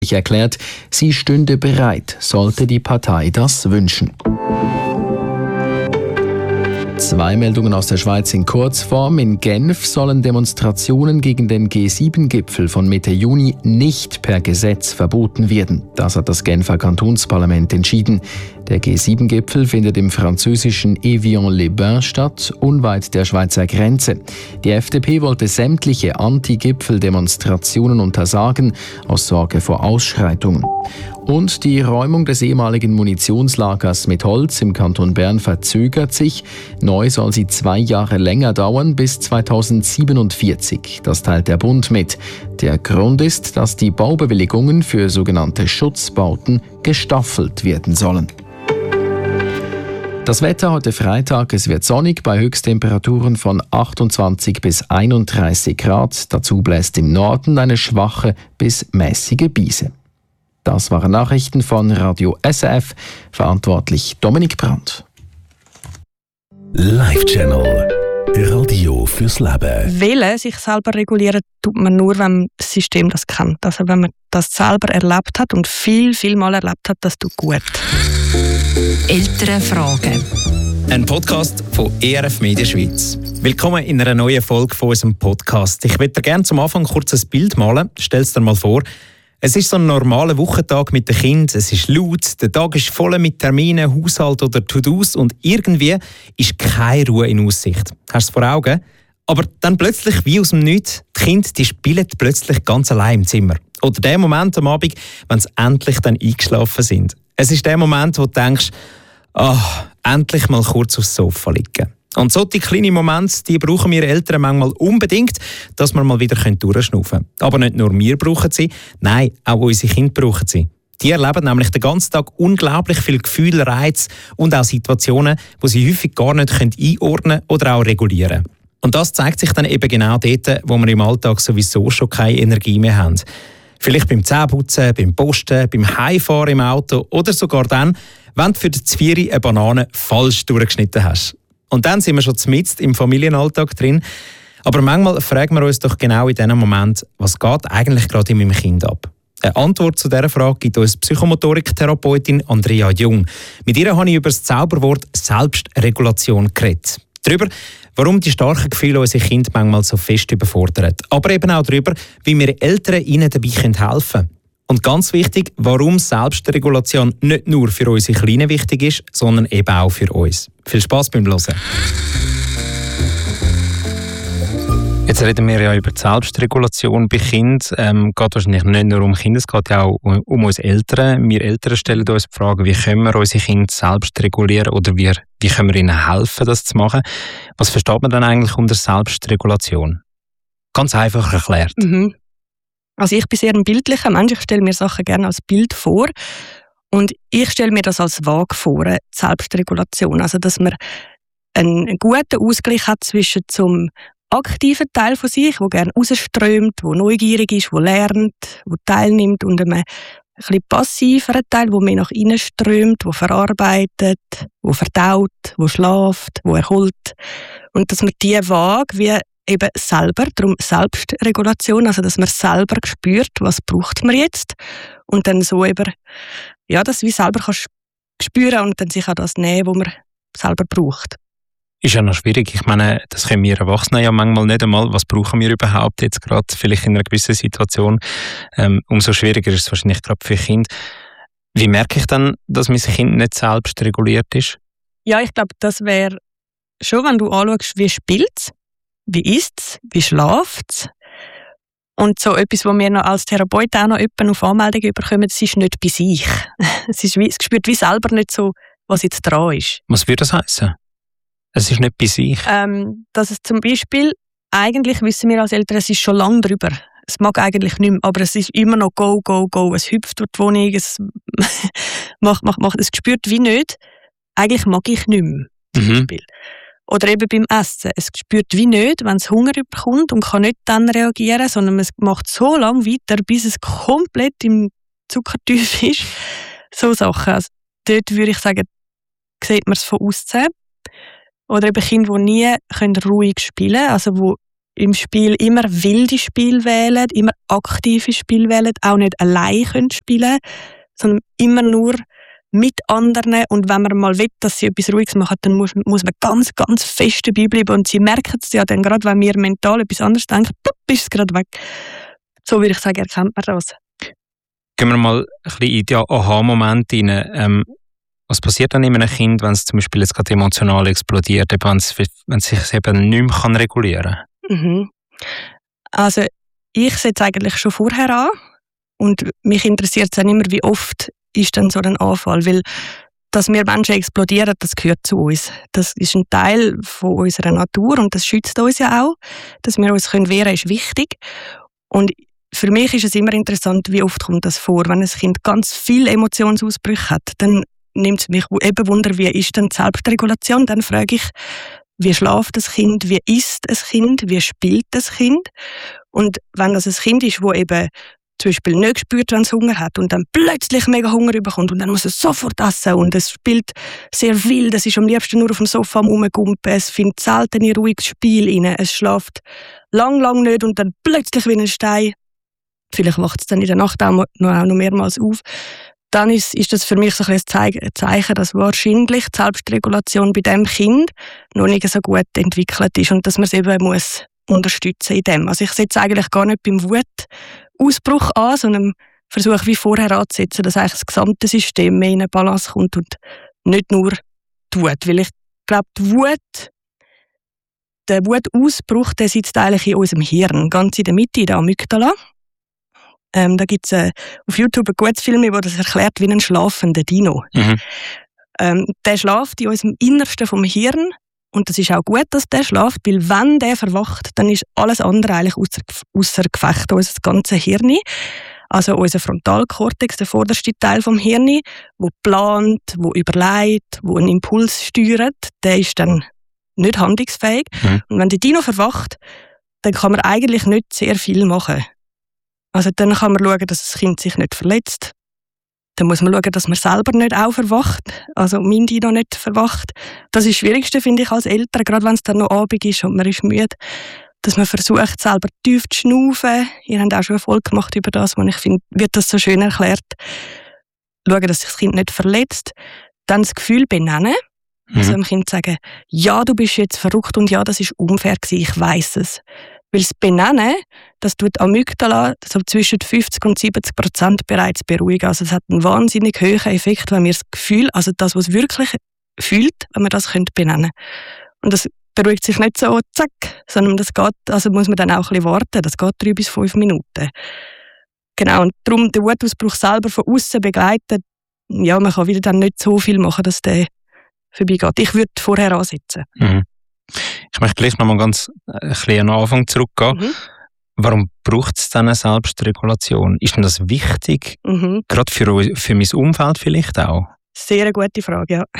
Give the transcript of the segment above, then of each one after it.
erklärt, sie stünde bereit, sollte die Partei das wünschen. 2 Meldungen aus der Schweiz in Kurzform. In Genf sollen Demonstrationen gegen den G7-Gipfel von Mitte Juni nicht per Gesetz verboten werden. Das hat das Genfer Kantonsparlament entschieden. Der G7-Gipfel findet im französischen Evian-les-Bains statt, unweit der Schweizer Grenze. Die FDP wollte sämtliche Anti-Gipfel-Demonstrationen untersagen, aus Sorge vor Ausschreitungen. Und die Räumung des ehemaligen Munitionslagers mit Holz im Kanton Bern verzögert sich. Neu soll sie 2 Jahre länger dauern, bis 2047. Das teilt der Bund mit. Der Grund ist, dass die Baubewilligungen für sogenannte Schutzbauten gestaffelt werden sollen. Das Wetter heute Freitag, es wird sonnig bei Höchsttemperaturen von 28 bis 31 Grad. Dazu bläst im Norden eine schwache bis mäßige Brise. Das waren Nachrichten von Radio SRF, verantwortlich Dominik Brandt. Live-Channel. Radio fürs Leben. Wählen, sich selber regulieren, tut man nur, wenn das System das kennt. Also wenn man das selber erlebt hat und viel Mal erlebt hat, das tut gut. Elternfragen. Ein Podcast von ERF Media Schweiz. Willkommen in einer neuen Folge von unserem Podcast. Ich würde dir gerne zum Anfang kurz ein Bild malen. Stell es dir mal vor. Es ist so ein normaler Wochentag mit den Kindern. Es ist laut, der Tag ist voll mit Terminen, Haushalt oder To-Dos und irgendwie ist keine Ruhe in Aussicht. Hast du es vor Augen? Aber dann plötzlich, wie aus dem Nichts, die Kinder die spielen plötzlich ganz allein im Zimmer. Oder der Moment am Abend, wenn sie endlich dann eingeschlafen sind. Es ist der Moment, wo du denkst, endlich mal kurz aufs Sofa liegen. Und solche kleinen Momente, die brauchen wir Eltern manchmal unbedingt, dass wir mal wieder durchschnaufen können. Aber nicht nur wir brauchen sie, nein, auch unsere Kinder brauchen sie. Die erleben nämlich den ganzen Tag unglaublich viel Gefühle, Reize und auch Situationen, die sie häufig gar nicht einordnen oder auch regulieren können. Und das zeigt sich dann eben genau dort, wo wir im Alltag sowieso schon keine Energie mehr haben. Vielleicht beim Zähneputzen, beim Posten, beim Heimfahren im Auto oder sogar dann, wenn du für die Zvieri eine Banane falsch durchgeschnitten hast. Und dann sind wir schon mitten im Familienalltag drin. Aber manchmal fragen wir uns doch genau in diesem Moment, was geht eigentlich gerade in meinem Kind ab? Eine Antwort zu dieser Frage gibt uns Psychomotoriktherapeutin Andrea Jung. Mit ihr habe ich über das Zauberwort Selbstregulation geredet. Darüber, warum die starken Gefühle unsere Kinder manchmal so fest überfordern. Aber eben auch darüber, wie wir Eltern ihnen dabei helfen können. Und ganz wichtig, warum Selbstregulation nicht nur für unsere Kleinen wichtig ist, sondern eben auch für uns. Viel Spass beim Hören. Jetzt reden wir ja über die Selbstregulation bei Kindern. Geht wahrscheinlich nicht nur um Kinder, es geht ja auch um uns Eltern. Wir Eltern stellen uns die Frage, wie können wir unsere Kinder selbst regulieren oder wie können wir ihnen helfen, das zu machen. Was versteht man dann eigentlich unter Selbstregulation? Ganz einfach erklärt. Also ich bin sehr ein bildlicher Mensch, ich stelle mir Sachen gerne als Bild vor und ich stelle mir das als Waage vor, die Selbstregulation. Also dass man einen guten Ausgleich hat zwischen zum aktiven Teil von sich, der gerne rausströmt, der neugierig ist, der lernt, der teilnimmt und einem ein bisschen passiveren Teil, der mehr nach innen strömt, der verarbeitet, der verdaut, der schläft, der erholt. Und dass man diese Waage wie eben selber, darum Selbstregulation, also dass man selber spürt, was braucht man jetzt und dann so eben, ja, das wie selber kannst spüren und dann sich auch das nehmen, was man selber braucht. Ist ja noch schwierig. Ich meine, das können wir Erwachsene ja manchmal nicht einmal. Was brauchen wir überhaupt jetzt gerade vielleicht in einer gewissen Situation? Umso schwieriger ist es wahrscheinlich gerade für Kinder. Wie merke ich dann, dass mein Kind nicht selbst reguliert ist? Ja, ich glaube, das wäre schon, wenn du anschaust, wie spielt es, wie isst es, wie schläft es. Und so etwas, was wir noch als Therapeut auch noch auf Anmeldungen bekommen, das ist nicht bei sich. Es spürt wie selber nicht so, was jetzt dran ist. Was würde das heißen? Es ist nicht bei sich? Dass es zum Beispiel, eigentlich wissen wir als Eltern, es ist schon lange drüber. Es mag eigentlich nicht mehr, aber es ist immer noch go, go, go. Es hüpft durch die Wohnung, es macht. Es spürt wie nicht, eigentlich mag ich nicht mehr, zum Beispiel. Oder eben beim Essen. Es spürt wie nicht, wenn es Hunger überkommt und kann nicht dann reagieren, sondern es macht so lange weiter, bis es komplett im Zuckertief ist. So Sachen. Also dort würde ich sagen, sieht man es von außen. Oder eben Kinder, die nie ruhig spielen können, also die im Spiel immer wilde Spiele wählen, immer aktive Spiele wählen, auch nicht allein spielen können, sondern immer nur mit anderen. Und wenn man mal will, dass sie etwas Ruhiges machen, dann muss man ganz, ganz fest dabei bleiben. Und sie merken es ja dann gerade, wenn wir mental etwas anderes denken, ist es gerade weg. So würde ich sagen, erkennt man das. Gehen wir mal ein bisschen in die Aha-Momente rein. Was passiert dann in einem Kind, wenn es zum Beispiel jetzt gerade emotional explodiert, wenn es sich eben nicht mehr regulieren kann? Mhm. Also ich setze eigentlich schon vorher an. Und mich interessiert es dann immer, wie oft ist dann so ein Anfall. Weil, dass wir Menschen explodieren, das gehört zu uns. Das ist ein Teil von unserer Natur und das schützt uns ja auch. Dass wir uns wehren können, ist wichtig. Und für mich ist es immer interessant, wie oft kommt das vor. Wenn ein Kind ganz viele Emotionsausbrüche hat, dann nimmt es mich eben Wunder, wie ist denn die Selbstregulation? Dann frage ich, wie schläft das Kind, wie isst ein Kind, wie spielt das Kind? Und wenn das ein Kind ist, das eben zum Beispiel nicht spürt, wenn es Hunger hat und dann plötzlich mega Hunger bekommt und dann muss es sofort essen und es spielt sehr wild, es ist am liebsten nur auf dem Sofa am Rumgumpen, es findet selten ein ruhiges Spiel rein, es schläft lang nicht und dann plötzlich wie ein Stein, vielleicht wacht es dann in der Nacht auch noch mehrmals auf, dann ist das für mich so ein Zeichen, dass wahrscheinlich die Selbstregulation bei diesem Kind noch nicht so gut entwickelt ist und dass man es eben muss unterstützen in dem. Also ich setze eigentlich gar nicht beim Wutausbruch an, sondern versuche wie vorher anzusetzen, dass eigentlich das gesamte System mehr in eine Balance kommt und nicht nur die Wut. Weil ich glaube, der Wutausbruch, der sitzt eigentlich in unserem Hirn, ganz in der Mitte, in der Amygdala. Da gibt es auf YouTube ein gutes Film, wo das erklärt wie ein schlafender Dino. Mhm. Der schläft in unserem Innersten vom Hirn. Und das ist auch gut, dass der schläft, weil wenn der verwacht, dann ist alles andere eigentlich ausser Gefecht, unser ganzes Hirn. Also unser Frontalkortex, der vorderste Teil vom Hirn, wo plant, wo überlegt, wo einen Impuls steuert, der ist dann nicht handlungsfähig. Mhm. Und wenn der Dino verwacht, dann kann man eigentlich nicht sehr viel machen. Also dann kann man schauen, dass das Kind sich nicht verletzt. Dann muss man schauen, dass man selber nicht auch verwacht, also mein Dino nicht verwacht. Das ist das Schwierigste, finde ich, als Eltern, gerade wenn es dann noch Abend ist und man ist müde, dass man versucht, selber tief zu schnaufen. Ihr habt auch schon Erfolg gemacht über das, und ich finde, wird das so schön erklärt. Schauen, dass sich das Kind nicht verletzt. Dann das Gefühl benennen. Also dem Kind sagen, ja, du bist jetzt verrückt und ja, das ist unfair gewesen, ich weiss es. Weil das Benennen, das tut Amygdala so zwischen 50% und 70% bereits beruhigen. Also es hat einen wahnsinnig hohen Effekt, wenn wir das Gefühl, also das, was es wirklich fühlt, wenn wir das benennen können. Und das beruhigt sich nicht so, zack, sondern das geht, also muss man dann auch ein bisschen warten. Das geht 3 bis 5 Minuten. Genau, und darum den Wutausbruch selber von außen begleiten, ja, man kann wieder dann nicht so viel machen, dass der vorbeigeht. Ich würde vorher ansetzen. Mhm. Ich möchte gleich noch mal ganz ein bisschen an den Anfang zurückgehen. Mhm. Warum braucht es dann eine Selbstregulation? Ist denn das wichtig? Mhm. Gerade für mein Umfeld vielleicht auch? Sehr eine gute Frage, ja.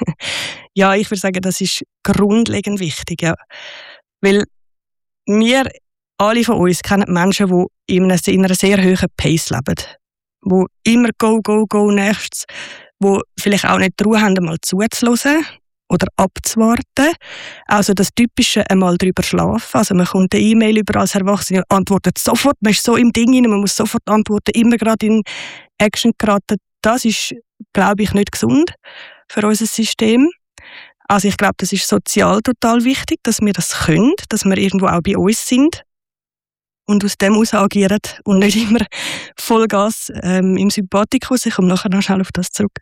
Ja, ich würde sagen, das ist grundlegend wichtig, ja. Weil wir, alle von uns, kennen Menschen, die in einer sehr hohen Pace leben. Die immer go, nächstes, die vielleicht auch nicht die Ruhe haben, einmal zuzuhören oder abzuwarten. Also das Typische, einmal drüber schlafen. Also man kommt eine E-Mail über als Erwachsene, antwortet sofort, man ist so im Ding rein, man muss sofort antworten, immer gerade in Action geraten. Das ist, glaube ich, nicht gesund für unser System. Also ich glaube, das ist sozial total wichtig, dass wir das können, dass wir irgendwo auch bei uns sind und aus dem heraus agieren und nicht immer Vollgas im Sympathikus. Ich komme nachher noch schnell auf das zurück.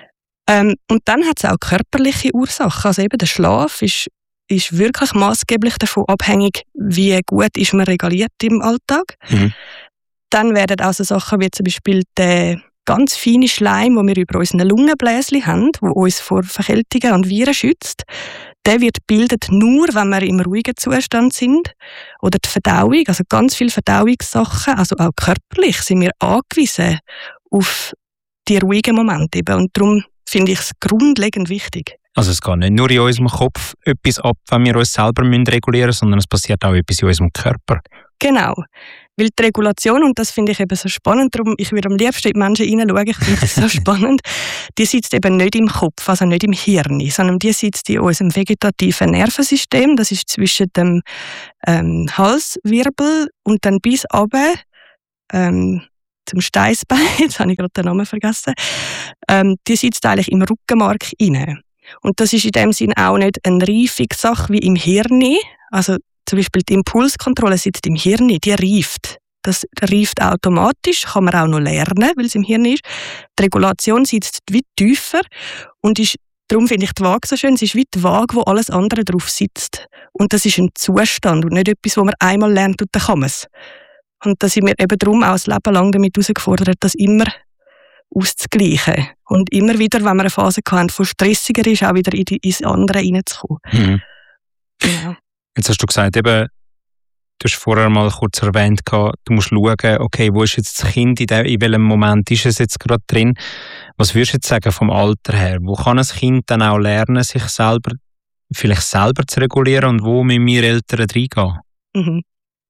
Und dann hat es auch körperliche Ursachen. Also eben der Schlaf ist wirklich maßgeblich davon abhängig, wie gut ist man reguliert im Alltag. Mhm. Dann werden auch so Sachen wie zum Beispiel der ganz feine Schleim, den wir über unsere Lungenbläschen haben, der uns vor Verkältungen und Viren schützt, der wird gebildet nur, wenn wir im ruhigen Zustand sind. Oder die Verdauung, also ganz viele Verdauungssachen, also auch körperlich sind wir angewiesen auf die ruhigen Momente. Und darum finde ich es grundlegend wichtig. Also es geht nicht nur in unserem Kopf etwas ab, wenn wir uns selber regulieren müssen, sondern es passiert auch etwas in unserem Körper. Genau. Weil die Regulation, und das finde ich eben so spannend, darum, ich würde am liebsten in die Menschen hineinschauen, ich finde das so spannend. die sitzt eben nicht im Kopf, also nicht im Hirn, sondern die sitzt in unserem vegetativen Nervensystem. Das ist zwischen dem Halswirbel und dann bis runter zum Steißbein, jetzt habe ich gerade den Namen vergessen, die sitzt eigentlich im Rückenmark inne. Und das ist in dem Sinn auch nicht eine Reifungssache wie im Hirn. Also zum Beispiel die Impulskontrolle sitzt im Hirn, die reift. Das reift automatisch, kann man auch noch lernen, weil es im Hirn ist. Die Regulation sitzt wie tiefer und ist, darum finde ich die Waage so schön, es ist wie die Waage, wo alles andere drauf sitzt. Und das ist ein Zustand und nicht etwas, wo man einmal lernt und dann kann man es. Und da sind wir eben darum auch das Leben lang damit herausgefordert, das immer auszugleichen. Und immer wieder, wenn wir eine Phase hatten, von stressiger ist, auch wieder ins andere reinzukommen. Mhm. Genau. Jetzt hast du gesagt, eben, du hast vorher mal kurz erwähnt, du musst schauen, okay, wo ist jetzt das Kind, in welchem Moment ist es jetzt gerade drin? Was würdest du jetzt sagen vom Alter her? Wo kann ein Kind dann auch lernen, sich selber, vielleicht selber zu regulieren und wo müssen wir Eltern reingehen? Mhm.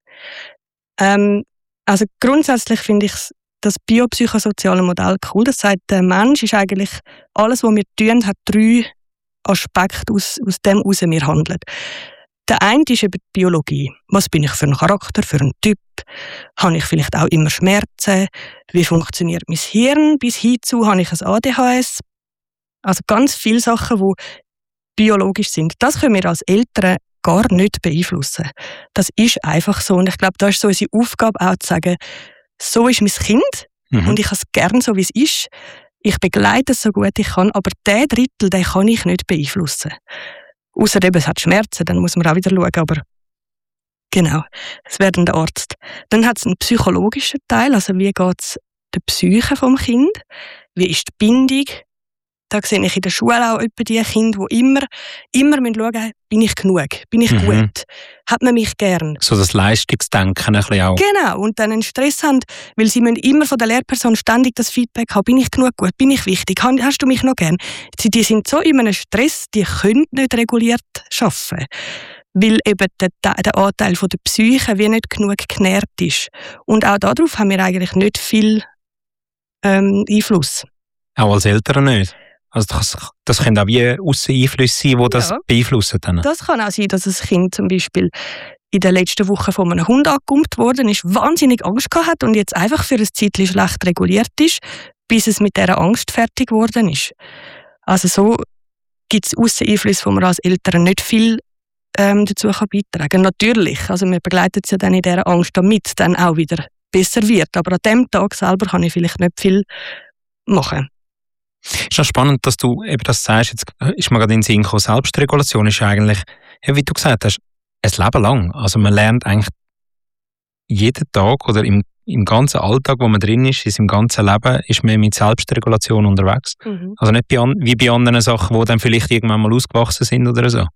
Also grundsätzlich finde ich das biopsychosoziale Modell cool. Das sagt, der Mensch ist eigentlich, alles, was wir tun, hat 3 Aspekte, aus dem heraus wir handeln. Der eine ist eben die Biologie. Was bin ich für ein Charakter, für ein Typ? Habe ich vielleicht auch immer Schmerzen? Wie funktioniert mein Hirn? Bis hinzu habe ich ein ADHS. Also ganz viele Sachen, die biologisch sind. Das können wir als Eltern gar nicht beeinflussen. Das ist einfach so. Und ich glaube, da ist so unsere Aufgabe auch zu sagen, so ist mein Kind und ich habe es gerne so, wie es ist. Ich begleite es so gut ich kann, aber den Drittel, den kann ich nicht beeinflussen. Ausser eben, es hat Schmerzen, dann muss man auch wieder schauen, aber genau, es wäre dann der Arzt. Dann hat es einen psychologischen Teil, also wie geht es der Psyche vom Kind, wie ist die Bindung. Da sehe ich in der Schule auch etwa die Kinder, die immer schauen müssen, bin ich genug, bin ich gut, hat man mich gern. So das Leistungsdenken ein bisschen auch. Genau, und dann einen Stress haben, weil sie müssen immer von der Lehrperson ständig das Feedback haben, bin ich genug gut, bin ich wichtig, hast du mich noch gern? Die sind so in einem Stress, die können nicht reguliert arbeiten, weil eben der Anteil von der Psyche wie nicht genug genährt ist. Und auch darauf haben wir eigentlich nicht viel Einfluss. Auch als Eltern nicht? Also das können auch wie Ausseneinflüsse sein, die das beeinflussen. Dann. Das kann auch sein, dass ein Kind zum Beispiel in der letzten Woche von einem Hund angegumpt worden ist, wahnsinnig Angst gehabt hat und jetzt einfach für ein Zeitchen schlecht reguliert ist, bis es mit dieser Angst fertig geworden ist. Also so gibt es Ausseneinflüsse, wo man als Eltern nicht viel dazu beitragen kann. Natürlich, also wir begleiten es ja dann in dieser Angst, damit es dann auch wieder besser wird. Aber an dem Tag selber kann ich vielleicht nicht viel machen. Es ist auch spannend, dass du eben das sagst. Jetzt ist mir gerade in den Sinn gekommen, Selbstregulation ist eigentlich, wie du gesagt hast, ein Leben lang. Also man lernt eigentlich jeden Tag oder im ganzen Alltag, wo man drin ist, in seinem ganzen Leben, ist man mit Selbstregulation unterwegs. Mhm. Also nicht wie bei anderen Sachen, die dann vielleicht irgendwann mal ausgewachsen sind oder so.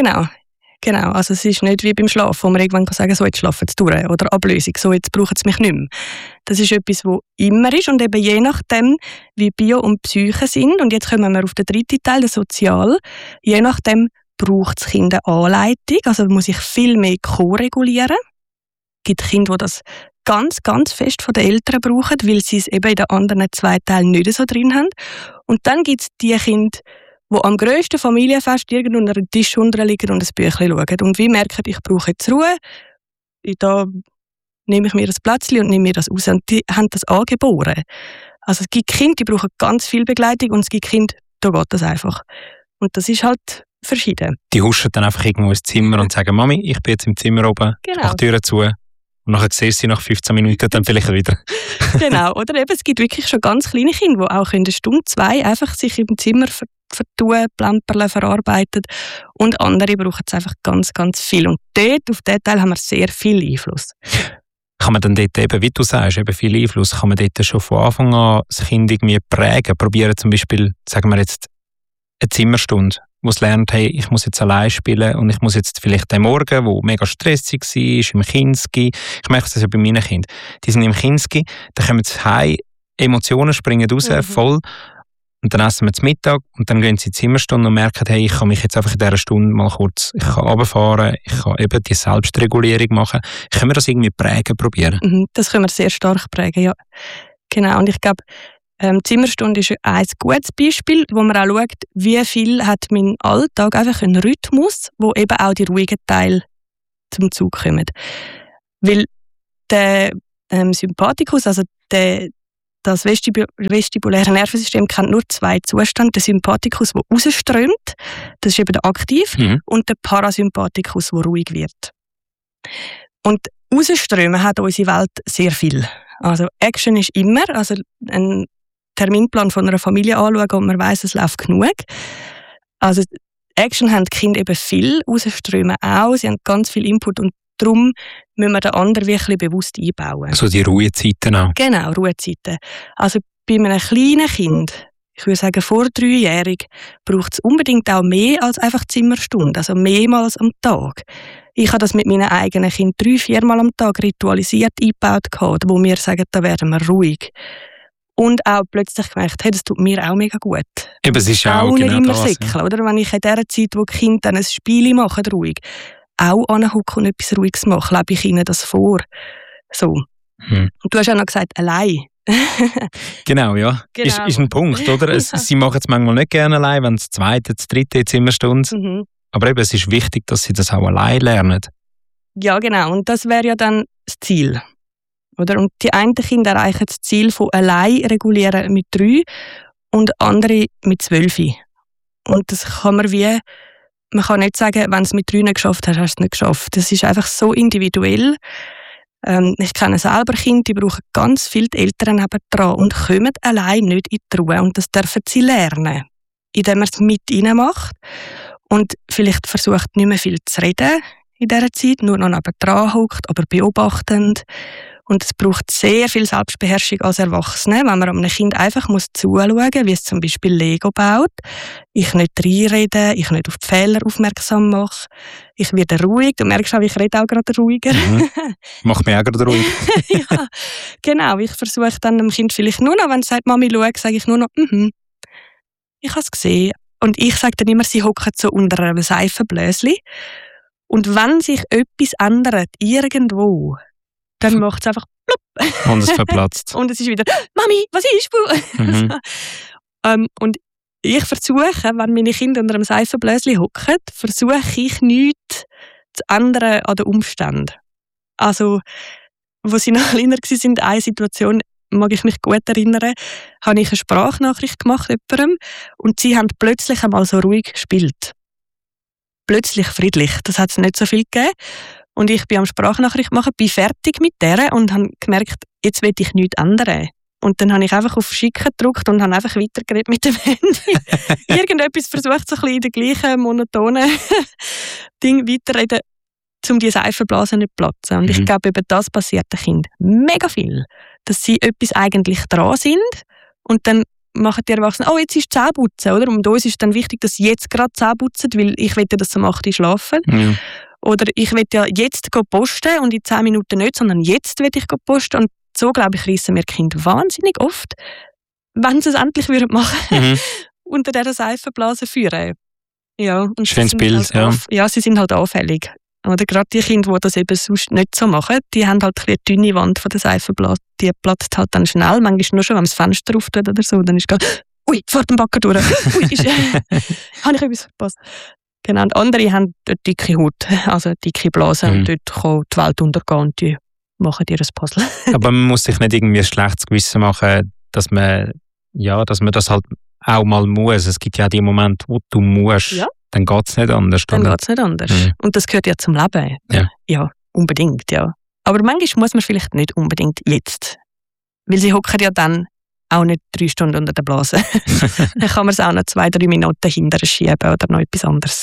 Genau, also es ist nicht wie beim Schlafen, wo man irgendwann kann sagen, so jetzt schlafen sie durch oder Ablösung, so jetzt brauchen sie mich nicht mehr. Das ist etwas, was immer ist und eben je nachdem, wie Bio und Psyche sind, und jetzt kommen wir auf den dritten Teil, der Sozial, je nachdem braucht das Kind eine Anleitung, also muss ich viel mehr ko-regulieren. Es gibt Kinder, die das ganz, ganz fest von den Eltern brauchen, weil sie es eben in den anderen 2 Teilen nicht so drin haben. Und dann gibt es die Kinder, die am grössten Familienfest irgendwo unter dem Tisch liegen und ein Büchlein schauen. Und wie merken, ich brauche jetzt Ruhe, da nehme ich mir das Plätzchen und nehme mir das raus. Und die haben das angeboren. Also es gibt Kinder, die brauchen ganz viel Begleitung und es gibt Kinder, da geht das einfach. Und das ist halt verschieden. Die huschen dann einfach irgendwo ins Zimmer und sagen, Mami, ich bin jetzt im Zimmer oben, ich mache die Türen zu. Und nachher siehst du sie nach 15 Minuten dann vielleicht wieder. Genau, oder eben, es gibt wirklich schon ganz kleine Kinder, die auch 1 Stunde, 2 einfach sich im Zimmer vertun, plemperle, verarbeitet. Und andere brauchen es einfach ganz, ganz viel. Und dort, auf diesen Teil haben wir sehr viel Einfluss. Kann man dann dort eben, wie du sagst, eben viel Einfluss, kann man dort schon von Anfang an das Kind irgendwie prägen? Probieren zum Beispiel, sagen wir jetzt, eine Zimmerstunde, wo es lernt, hey, ich muss jetzt allein spielen und ich muss jetzt vielleicht den Morgen, wo mega stressig war, im Kinski, ich merke das ja bei meinen Kindern, die sind im Kinski, dann kommen sie heim, Emotionen springen raus, voll. Und dann essen wir zum Mittag und dann gehen sie in die Zimmerstunde und merken, hey, ich kann mich jetzt einfach in dieser Stunde mal kurz, ich kann runterfahren, ich kann eben die Selbstregulierung machen. Können wir das irgendwie prägen, probieren? Das können wir sehr stark prägen, ja. Genau, und ich glaube, Zimmerstunde ist ein gutes Beispiel, wo man auch schaut, wie viel hat mein Alltag einfach einen Rhythmus, wo eben auch die ruhigen Teile zum Zug kommen. Weil der Sympathikus, also das vestibuläre Nervensystem kennt nur zwei Zustände. Der Sympathikus, der rausströmt, das ist eben der aktiv, und der Parasympathikus, der ruhig wird. Und rausströmen hat unsere Welt sehr viel. Also Action ist immer, also ein Terminplan von einer Familie anschauen und man weiss, es läuft genug. Also Action haben die Kinder eben viel, rausströmen auch, sie haben ganz viel Input und darum müssen wir den anderen wirklich bewusst einbauen. Also die Ruhezeiten auch. Genau, Ruhezeiten. Also bei einem kleinen Kind, ich würde sagen vor 3-jährig, braucht es unbedingt auch mehr als einfach Zimmerstunde, also mehrmals am Tag. Ich habe das mit meinen eigenen Kindern 3-4 Mal am Tag ritualisiert eingebaut, wo wir sagen, da werden wir ruhig. Und auch plötzlich gemerkt, hey, das tut mir auch mega gut. Eben, es ist auch nicht genau immer das, säckeln, oder? Wenn ich in der Zeit, wo die Kinder dann ein Spiel machen, ruhig, auch anhocken und etwas Ruhiges machen, lebe ich ihnen das vor. So. Und du hast ja noch gesagt, allein. Genau, ja. Genau. Ist ein Punkt, oder? Sie machen es manchmal nicht gerne allein, wenn es 2., 3. Zimmerstunde. Aber eben, es ist wichtig, dass sie das auch allein lernen. Ja, genau. Und das wäre ja dann das Ziel. Oder? Und die einen Kinder erreichen das Ziel von allein regulieren mit 3 und andere mit 12. Und das kann man kann nicht sagen, wenn du es mit 3 nicht geschafft hast, hast du es nicht geschafft. Das ist einfach so individuell. Ich kenne selber Kinder, die brauchen ganz viel die Eltern nebendran und kommen allein nicht in die Ruhe. Und das dürfen sie lernen, indem man es mit ihnen macht. Und vielleicht versucht nicht mehr viel zu reden in dieser Zeit, nur noch nebendran hockt, aber beobachtend. Und es braucht sehr viel Selbstbeherrschung als Erwachsene, wenn man einem Kind einfach zuschauen muss, wie es zum Beispiel Lego baut. Ich nicht reinreden, ich nicht auf die Fehler aufmerksam mache. Ich werde ruhig. Du merkst auch, ich rede auch gerade ruhiger. Macht mich auch gerade ruhig. Ja, genau. Ich versuche dann dem Kind vielleicht nur noch, wenn es sagt, Mami, schau, sage ich nur noch, ich habe es gesehen. Und ich sage dann immer, sie hocken so unter einem Seifenbläschen. Und wenn sich etwas ändert, irgendwo, dann macht es einfach plupp. Und es verplatzt. Und es ist wieder, Mami, was ist und ich versuche, wenn meine Kinder unter einem Seifenbläschen hocken, versuche ich nichts zu ändern an den Umständen. Also, wo sie noch kleiner waren, in einer Situation, mag ich mich gut erinnern, habe ich eine Sprachnachricht gemacht jemandem und sie haben plötzlich einmal so ruhig gespielt. Plötzlich friedlich. Das hat es nicht so viel gegeben. Und ich bin am Sprachnachricht machen, bin fertig mit der und habe gemerkt, jetzt will ich nichts ändern. Und dann habe ich einfach auf Schicken gedrückt und habe einfach weitergeredet mit dem Handy. Irgendetwas versucht, so ein bisschen in der gleichen monotonen Ding weiterreden, um die Seifenblase nicht zu platzen. Und ich glaube, eben das passiert den Kindern mega viel. Dass sie etwas eigentlich dran sind und dann machen die Erwachsenen, oh, jetzt ist Zähneputzen, oder? Und uns ist dann wichtig, dass sie jetzt gerade Zähne putzen, weil ich will, dass sie um 8 Uhr schlafen. Ja. Oder ich will ja jetzt posten und in 10 Minuten nicht, sondern jetzt will ich posten. Und so, glaube ich, reissen wir Kinder wahnsinnig oft, wenn sie es endlich machen würden, unter dieser Seifenblase führen. Ja, und schönes Bild, halt ja, sie sind halt anfällig. Oder gerade die Kinder, die das eben sonst nicht so machen, die haben halt eine dünne Wand von der Seifenblase. Die platzt halt dann schnell, manchmal nur schon, wenn man das Fenster auftut oder so. Dann ist es ui, fährt den Backen durch. Ui, habe ich etwas verpasst. Genau, und andere haben dort dicke Haut, also dicke Blasen. Und dort kann die Welt untergehen und die machen ihr ein Puzzle. Aber man muss sich nicht irgendwie ein schlechtes Gewissen machen, dass man das halt auch mal muss. Es gibt ja die Momente, wo du musst. Ja. Dann geht es nicht anders. Dann geht es nicht anders. Und das gehört ja zum Leben. Ja, unbedingt, ja. Aber manchmal muss man vielleicht nicht unbedingt jetzt. Weil sie hocken ja dann auch nicht 3 Stunden unter der Blase. Dann kann man es auch noch 2-3 Minuten hinterher schieben oder noch etwas anderes.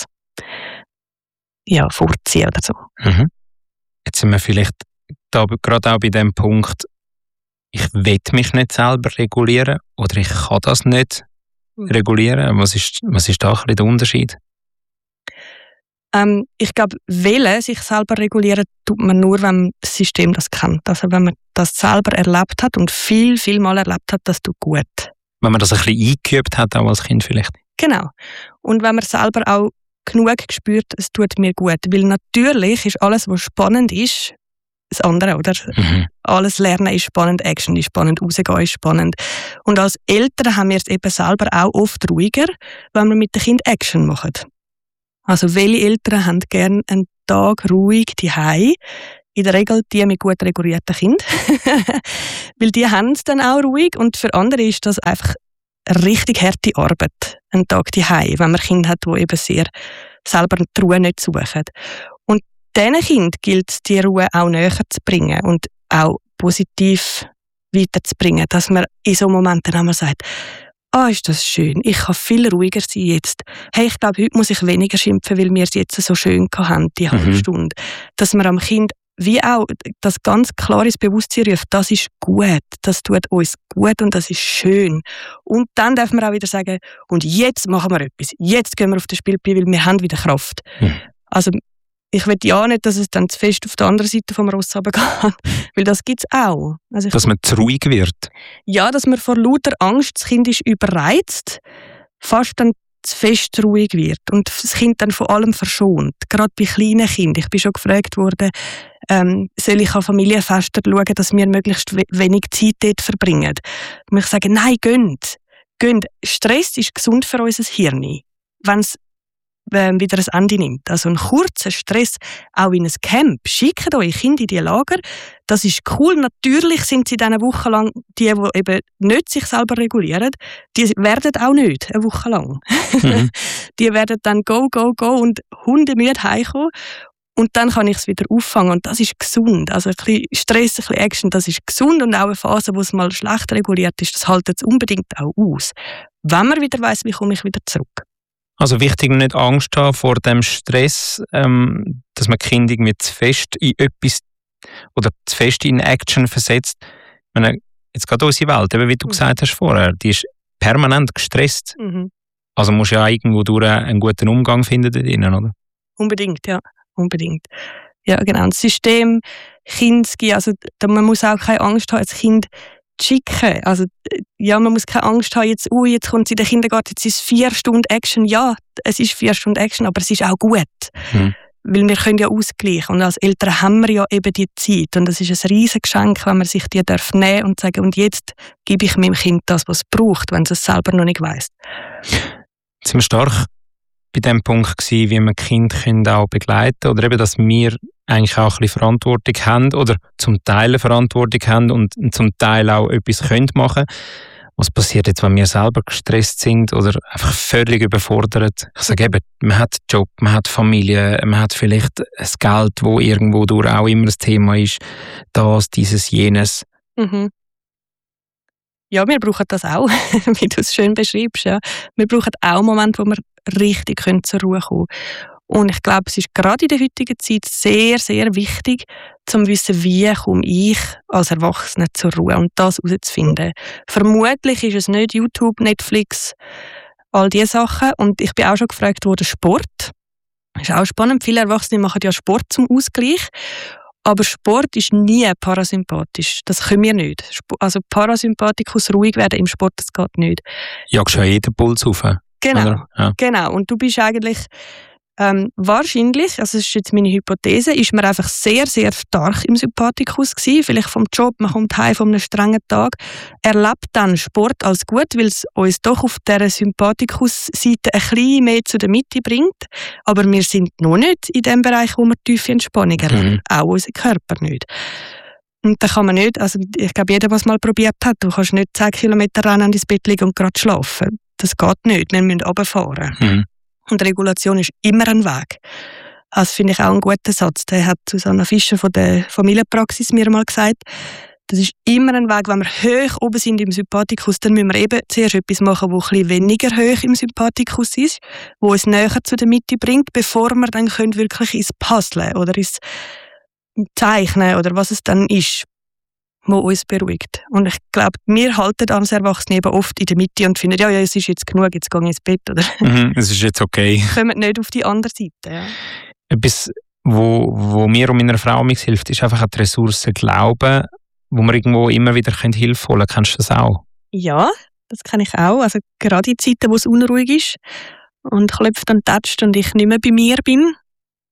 Ja, vorziehen oder so. Jetzt sind wir vielleicht da gerade auch bei dem Punkt, ich will mich nicht selber regulieren oder ich kann das nicht regulieren. Was ist da ein bisschen der Unterschied? Ich glaube, sich selber regulieren tut man nur, wenn man das System das kennt. Also wenn man das selber erlebt hat und viel Mal erlebt hat, das tut gut. Wenn man das ein bisschen eingeübt hat, auch als Kind vielleicht. Genau. Und wenn man selber auch genug spürt, es tut mir gut. Weil natürlich ist alles, was spannend ist, das andere, oder? Alles Lernen ist spannend, Action ist spannend, rausgehen ist spannend. Und als Eltern haben wir es eben selber auch oft ruhiger, wenn wir mit den Kindern Action machen. Also welche Eltern haben gerne einen Tag ruhig daheim? In der Regel die mit gut regulierten Kindern. Weil die haben es dann auch ruhig und für andere ist das einfach eine richtig harte Arbeit, einen Tag daheim, wenn man Kinder hat, die eben sehr selber die Ruhe nicht suchen. Und diesen Kindern gilt es, die Ruhe auch näher zu bringen und auch positiv weiterzubringen, dass man in so Momenten einmal sagt, ist das schön, ich kann viel ruhiger sein jetzt. Hey, ich glaube, heute muss ich weniger schimpfen, weil wir es jetzt so schön hatten, die halbe Stunde. Dass man am Kind wie auch das ganz klar ins Bewusstsein ruft, das ist gut, das tut uns gut und das ist schön. Und dann darf man auch wieder sagen, und jetzt machen wir etwas, jetzt gehen wir auf den Spielplatz, weil wir haben wieder Kraft. Also ich will ja nicht, dass es dann zu fest auf der anderen Seite vom Ross runtergeht, weil das gibt es auch. Also dass man zu ruhig wird? Ja, dass man vor lauter Angst, das Kind ist überreizt, fast dann zu fest ruhig wird und das Kind dann von allem verschont. Gerade bei kleinen Kindern. Ich bin schon gefragt worden, soll ich an Familienfesten schauen, dass wir möglichst wenig Zeit dort verbringen. Und ich sage, nein, geht. Stress ist gesund für unser Hirn, wenn es wieder ein Ende nimmt. Also ein kurzer Stress, auch in ein Camp. Schickt eure Kinder in die Lager. Das ist cool. Natürlich sind sie dann eine Woche lang, die eben nicht sich selber regulieren, die werden auch nicht eine Woche lang. Die werden dann go und hundemüde heimkommen. Und dann kann ich es wieder auffangen. Und das ist gesund. Also ein bisschen Stress, ein bisschen Action, das ist gesund. Und auch eine Phase, wo es mal schlecht reguliert ist, das hält es unbedingt auch aus. Wenn man wieder weiss, wie komme ich wieder zurück. Also wichtig, nicht Angst haben vor dem Stress, dass man Kinder irgendwie zu fest in etwas oder zu fest in Action versetzt. Ich meine, jetzt gerade unsere Welt, eben wie du gesagt hast vorher, die ist permanent gestresst. Also musst du ja irgendwo durch einen guten Umgang finden da drinnen, oder? Unbedingt, ja. Unbedingt. Ja, genau. Das System Kinski, also man muss auch keine Angst haben, als Kind zu schicken. Also ja, man muss keine Angst haben, jetzt kommt sie in den Kindergarten, jetzt ist es 4 Stunden Action. Ja, es ist 4 Stunden Action, aber es ist auch gut. Weil wir können ja ausgleichen. Und als Eltern haben wir ja eben die Zeit. Und es ist ein riesiges Geschenk, wenn man sich die nehmen darf und sagen, und jetzt gebe ich meinem Kind das, was es braucht, wenn es es selber noch nicht weiss. Jetzt sind wir stark bei dem Punkt gewesen, wie wir Kinder auch begleiten können. Oder eben, dass wir eigentlich auch ein bisschen Verantwortung haben oder zum Teil eine Verantwortung haben und zum Teil auch etwas machen können. Was passiert jetzt, wenn wir selber gestresst sind oder einfach völlig überfordert? Ich sage eben, man hat Job, man hat Familie, man hat vielleicht ein Geld, wo irgendwo durch auch immer das Thema ist. Das, dieses, jenes. Ja, wir brauchen das auch, wie du es schön beschreibst. Ja. Wir brauchen auch Momente, wo wir richtig zur Ruhe kommen können. Und ich glaube, es ist gerade in der heutigen Zeit sehr, sehr wichtig, zu wissen, wie komme ich als Erwachsene zur Ruhe und das herauszufinden. Vermutlich ist es nicht YouTube, Netflix, all diese Sachen. Und ich bin auch schon gefragt worden, Sport. Das ist auch spannend. Viele Erwachsene machen ja Sport zum Ausgleich. Aber Sport ist nie parasympathisch. Das können wir nicht. Also Parasympathikus ruhig werden im Sport, das geht nicht. Jagst du ja jeden Puls auf. Genau, ja. Genau. Und du bist eigentlich wahrscheinlich, also das ist jetzt meine Hypothese, ist man einfach sehr, sehr stark im Sympathikus gewesen. Vielleicht vom Job, man kommt heim von einem strengen Tag, erlebt dann Sport als gut, weil es uns doch auf dieser Sympathikus-Seite ein bisschen mehr zu der Mitte bringt. Aber wir sind noch nicht in dem Bereich, wo wir tiefe Entspannung erleben. Auch unser Körper nicht. Und da kann man nicht, also ich glaube, jeder, der es mal probiert hat, du kannst nicht 10 Kilometer rennen, ins Bett liegen und gerade schlafen. Das geht nicht, wir müssen runterfahren. Und Regulation ist immer ein Weg. Das finde ich auch ein guter Satz. Der hat Susanna Fischer von der Familienpraxis mir mal gesagt. Das ist immer ein Weg, wenn wir hoch oben sind im Sympathikus, dann müssen wir eben zuerst etwas machen, das ein bisschen weniger hoch im Sympathikus ist, wo uns näher zu der Mitte bringt, bevor wir dann wirklich ins Puzzlen oder ins Zeichnen oder was es dann ist, wo uns beruhigt. Und ich glaube, wir halten als Erwachsene eben oft in der Mitte und finden, ja, es ist jetzt genug, jetzt gehe ich ins Bett. Oder? Es ist jetzt okay. Kommen nicht auf die andere Seite. Ja. Etwas, wo mir und meiner Frau mir hilft, ist einfach an die Ressource Glauben, wo wir irgendwo immer wieder Hilfe holen können. Kennst du das auch? Ja, das kann ich auch. Also gerade in Zeiten, wo es unruhig ist und klopft und tätscht und ich nicht mehr bei mir bin,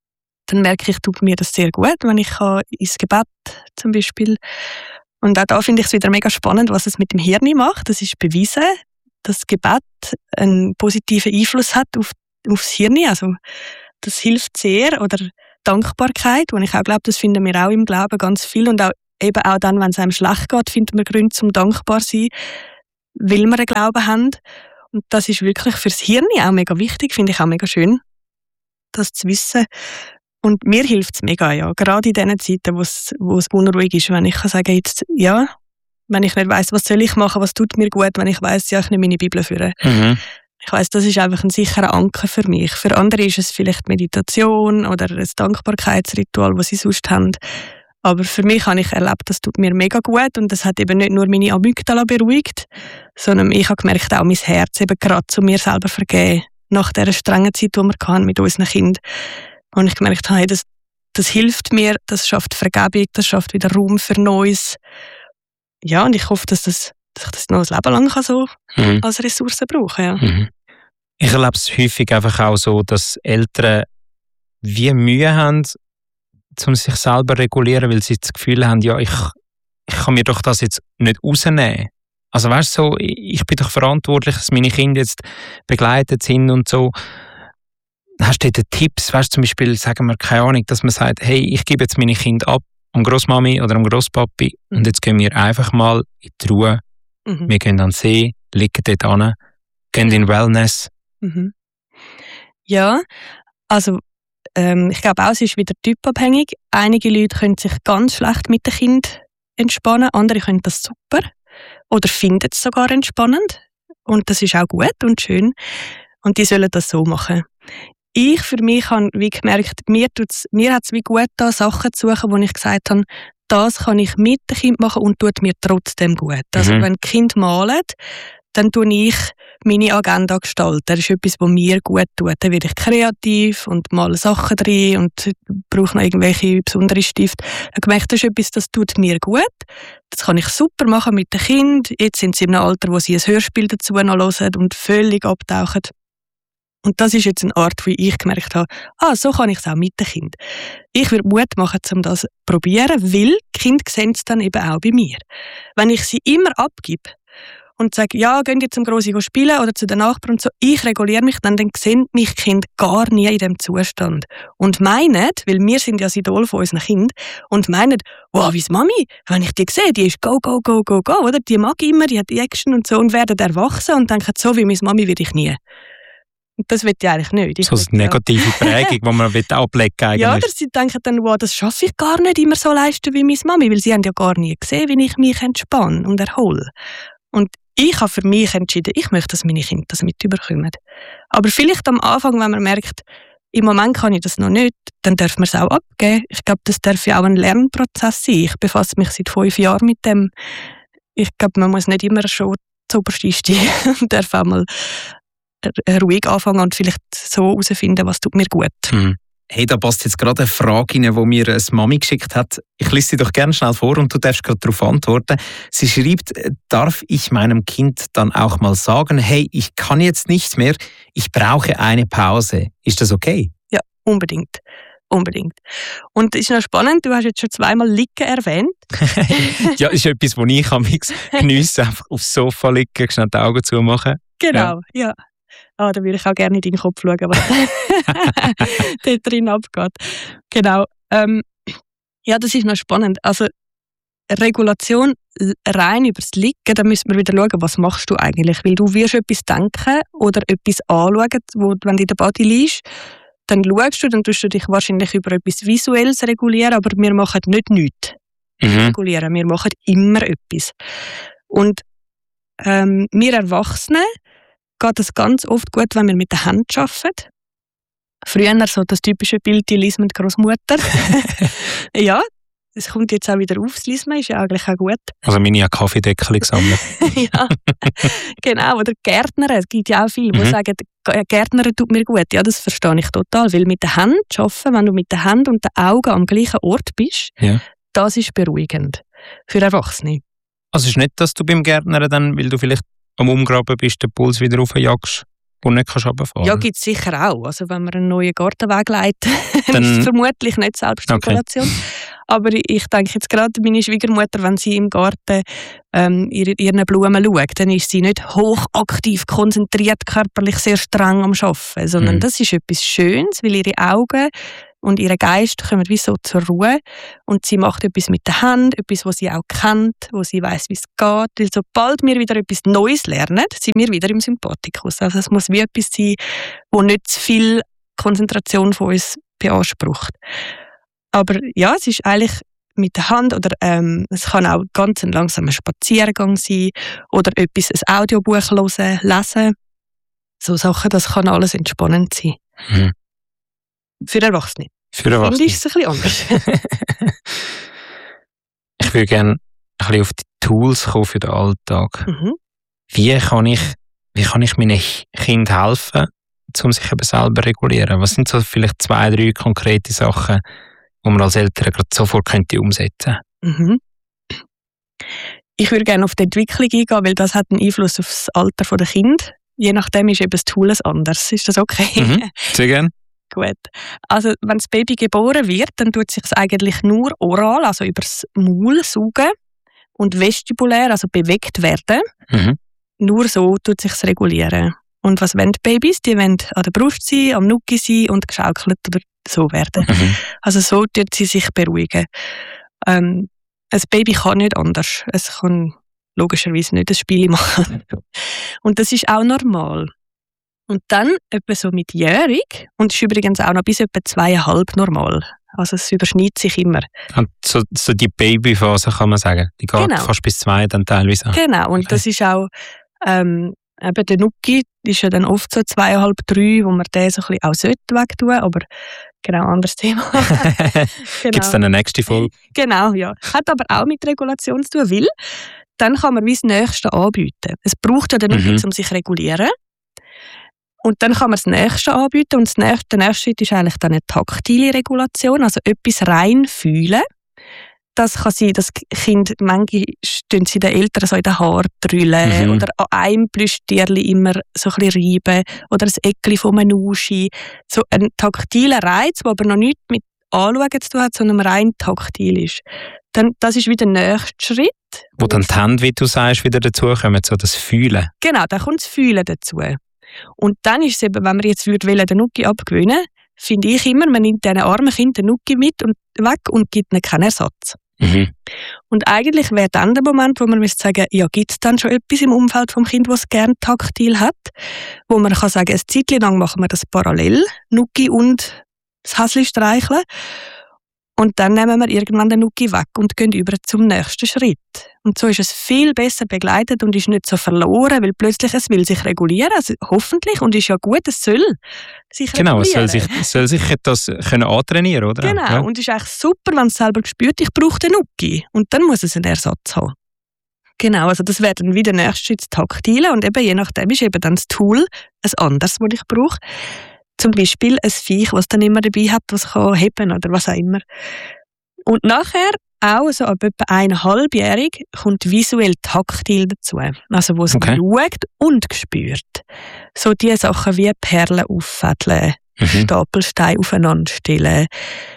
dann merke ich, tut mir das sehr gut, wenn ich ins Gebet zum Beispiel. Und auch da finde ich es wieder mega spannend, was es mit dem Hirn macht. Das ist bewiesen, dass Gebet einen positiven Einfluss hat aufs Hirn. Also das hilft sehr. Oder Dankbarkeit, wo ich auch glaube, das finden wir auch im Glauben ganz viel. Und auch, eben auch dann, wenn es einem schlecht geht, finden wir Gründe zum dankbar zu sein, weil wir einen Glauben haben. Und das ist wirklich fürs Hirn auch mega wichtig, finde ich auch mega schön, das zu wissen. Und mir hilft es mega, ja. Gerade in diesen Zeiten, wo es unruhig ist, wenn ich kann sagen, jetzt, ja, wenn ich nicht weiss, was soll ich machen, was tut mir gut, wenn ich weiss, ja, ich nehme meine Bibel führen. Ich weiss, das ist einfach ein sicherer Anker für mich. Für andere ist es vielleicht Meditation oder ein Dankbarkeitsritual, das sie sonst haben. Aber für mich habe ich erlebt, das tut mir mega gut und das hat eben nicht nur meine Amygdala beruhigt, sondern ich habe gemerkt, auch mein Herz eben gerade zu mir selber vergeben, nach dieser strengen Zeit, die wir hatten mit unseren Kindern. Und ich gemerkt habe, hey, das hilft mir, das schafft Vergebung, das schafft wieder Raum für Neues. Ja, und ich hoffe, dass ich das noch ein Leben lang so als Ressource brauchen kann. Ja. Ich erlebe es häufig einfach auch so, dass Eltern wie Mühe haben, um sich selber zu regulieren, weil sie das Gefühl haben, ja, ich kann mir doch das jetzt nicht rausnehmen. Also weißt du, so, ich bin doch verantwortlich, dass meine Kinder jetzt begleitet sind und so. Hast du dort Tipps, weißt du, zum Beispiel, sagen wir, keine Ahnung, dass man sagt, hey, ich gebe jetzt meine Kinder ab am Grossmami oder am Grosspapi und jetzt gehen wir einfach mal in die Ruhe. Wir gehen an den See, liegen dort hin, gehen in Wellness. Ja, also ich glaube auch, es ist wieder typabhängig. Einige Leute können sich ganz schlecht mit dem Kind entspannen, andere können das super oder finden es sogar entspannend. Und das ist auch gut und schön. Und die sollen das so machen. Ich für mich habe wie gemerkt, mir hat es wie gut da Sachen zu suchen, wo ich gesagt habe, das kann ich mit dem Kind machen und tut mir trotzdem gut. Also wenn die Kinder malen, dann tue ich meine Agenda gestalten. Das ist etwas, was mir gut tut. Dann werde ich kreativ und male Sachen drin und brauche noch irgendwelche besonderen Stifte. Ich habe gemerkt, das ist etwas, das tut mir gut. Das kann ich super machen mit den Kindern. Jetzt sind sie in einem Alter, wo sie ein Hörspiel dazu noch hören und völlig abtauchen. Und das ist jetzt eine Art, wie ich gemerkt habe, so kann ich es auch mit den Kindern. Ich würde Mut machen, um das zu probieren, weil die Kinder sehen es dann eben auch bei mir. Wenn ich sie immer abgebe und sage, ja, gehen jetzt zum Grossi spielen oder zu den Nachbarn und so, ich reguliere mich, dann sehen mich Kinder gar nie in diesem Zustand. Und meinen, weil wir sind ja das Idol von unseren Kindern, und meinen, wow, wie ist Mami? Wenn ich die sehe, die ist go, go, go, go, go, oder? Die mag immer, die hat die Action und so, und werden erwachsen und denken, so wie meine Mami will ich nie. Und das will ich eigentlich nicht. So eine negative Prägung, die man ablegen will. Ja, oder sie denken dann, wow, das schaffe ich gar nicht immer so leisten wie meine Mami, weil sie haben ja gar nie gesehen, wie ich mich entspanne und erhole. Und ich habe für mich entschieden, ich möchte, dass meine Kinder das mit überkommen. Aber vielleicht am Anfang, wenn man merkt, im Moment kann ich das noch nicht, dann darf man es auch abgeben. Ich glaube, das darf ja auch ein Lernprozess sein. Ich befasse mich seit 5 Jahren mit dem. Ich glaube, man muss nicht immer schon zuoberst einsteigen. Man darf auch mal ruhig anfangen und vielleicht so herausfinden, was tut mir gut. Hey, da passt jetzt gerade eine Frage rein, die mir eine Mami geschickt hat. Ich lese sie doch gerne schnell vor und du darfst gerade darauf antworten. Sie schreibt, darf ich meinem Kind dann auch mal sagen, hey, ich kann jetzt nicht mehr, ich brauche eine Pause. Ist das okay? Ja, unbedingt. Unbedingt. Und es ist noch spannend, du hast jetzt schon 2-mal Liegen erwähnt. Ja, das ist etwas, was ich am geniessen, einfach aufs Sofa liegen, schnell die Augen zumachen. Genau, ja. Da würde ich auch gerne in deinen Kopf schauen, was dort drin abgeht. Genau. Ja, das ist noch spannend. Also Regulation rein übers Liegen, da müssen wir wieder schauen, was machst du eigentlich? Weil du wirst etwas denken oder etwas anschauen, wenn du in der Body liegst, dann schaust du, dann tust du dich wahrscheinlich über etwas Visuelles regulieren, aber wir machen nicht nichts. Regulieren. Wir machen immer etwas. Und wir Erwachsenen geht es ganz oft gut, wenn wir mit der Hand arbeiten. Früher so das typische Bild, die Lies mit Großmutter. Ja, es kommt jetzt auch wieder auf, das Lismen ist ja eigentlich auch gut. Also meine hat Kaffeedeckel gesammelt. Ja, genau. Oder Gärtner, es gibt ja auch viele, die sagen, Gärtner tut mir gut. Ja, das verstehe ich total, weil mit der Hand arbeiten, wenn du mit der Hand und den Augen am gleichen Ort bist, das ist beruhigend für Erwachsene. Also es ist nicht, dass du beim Gärtner dann, weil du vielleicht am Umgraben bist, den Puls wieder raufjagst? wo du nicht runterfahren? Ja, gibt es sicher auch. Also wenn man einen neuen Gartenweg leitet, dann ist es vermutlich nicht Selbstregulation. Okay. Aber ich denke jetzt gerade meine Schwiegermutter, wenn sie im Garten ihren Blumen schaut, dann ist sie nicht hochaktiv, konzentriert, körperlich sehr streng am Arbeiten, sondern das ist etwas Schönes, weil ihre Augen und ihr Geist kommen wie so zur Ruhe und sie macht etwas mit der Hand, etwas, was sie auch kennt, wo sie weiss, wie es geht. Weil sobald wir wieder etwas Neues lernen, sind wir wieder im Sympathikus. Also es muss wie etwas sein, wo nicht zu viel Konzentration von uns beansprucht. Aber ja, es ist eigentlich mit der Hand oder es kann auch ganz ein langsamer Spaziergang sein oder etwas, ein Audiobuch hören, lesen. So Sachen, das kann alles entspannend sein. Mhm. Für Erwachsene. Für Erwachsene. Finde ich es ein bisschen anders. Ich würde gerne ein bisschen auf die Tools kommen für den Alltag. Mhm. Wie kann ich meinen Kindern helfen, um sich eben selber regulieren? Was sind so vielleicht 2, 3 konkrete Sachen, die man als Eltern gerade sofort umsetzen könnte? Mhm. Ich würde gerne auf die Entwicklung eingehen, weil das hat einen Einfluss auf das Alter der Kinder. Je nachdem ist eben das Tool anders. Ist das okay? Mhm. Sehr gerne. Gut. Also wenn das Baby geboren wird, dann tut es sich eigentlich nur oral, also übers Maul saugen und vestibulär, also bewegt werden. Mhm. Nur so tut es sich regulieren. Und was wollen die Babys? Die wollen an der Brust sein, am Nucki sein und geschaukelt oder so werden. Mhm. Also so tut sie sich beruhigen. Ein Baby kann nicht anders. Es kann logischerweise nicht ein Spiel machen. Und das ist auch normal. Und dann etwa so mit jährig, und das ist übrigens auch noch bis etwa 2,5 normal. Also es überschneidet sich immer. Und so die Babyphase kann man sagen, die geht fast bis 2, dann teilweise auch. Genau, und das ist auch, eben der Nucki ist ja dann oft so 2,5, 3, wo man den so ein bisschen auch wegtun sollte, aber genau, anderes Thema. Genau. Gibt es dann eine nächste Folge? Genau, ja. Hat aber auch mit Regulation zu tun, weil dann kann man wie das Nächste anbieten. Es braucht ja den Nucki, um sich zu regulieren. Und dann kann man das Nächste anbieten und der nächste Schritt ist eigentlich dann eine taktile Regulation, also etwas rein fühlen. Das kann sein, dass Kinder, manchmal stehen sie den Eltern so in den Haaren drüllen oder an einem Plüschtierli immer so ein bisschen reiben oder ein Eckli von einem Uschi. So ein taktiler Reiz, der aber noch nichts mit Anschauen zu tun hat, sondern rein taktil ist. Dann, das ist wieder der nächste Schritt. Wo dann die Hände, wie du sagst, wieder dazukommen, so das Fühlen. Genau, da kommt das Fühlen dazu. Und dann ist es eben, wenn man jetzt den Nucki abgewöhnen, finde ich immer, man nimmt diesen armen Kind den Nucki mit und weg und gibt ihnen keinen Ersatz. Mhm. Und eigentlich wäre dann der Moment, wo man sagen müsste, ja, gibt es dann schon etwas im Umfeld vom Kind, das es gerne taktil hat, wo man kann sagen, eine Zeit lang machen wir das parallel, Nucki und das Häsli streicheln. Und dann nehmen wir irgendwann den Nucki weg und gehen über zum nächsten Schritt. Und so ist es viel besser begleitet und ist nicht so verloren, weil plötzlich es will sich regulieren, also hoffentlich, und ist ja gut, es soll sich regulieren. Genau, es soll sich das können antrainieren, oder? Genau, ja. Und es ist eigentlich super, wenn es selber spürt, ich brauche den Nucki. Und dann muss es einen Ersatz haben. Genau, also das wäre dann wieder der nächste Schritt, das Taktile. Und eben je nachdem ist eben dann das Tool ein anderes, das ich brauche. Zum Beispiel ein Viech, das dann immer dabei hat, was kann heben oder was auch immer. Und nachher, auch so ab etwa 1,5-jährig, kommt visuell taktil dazu. Also wo es schaut und spürt. So die Sachen wie Perlen auffädeln, Stapelsteine aufeinander stellen,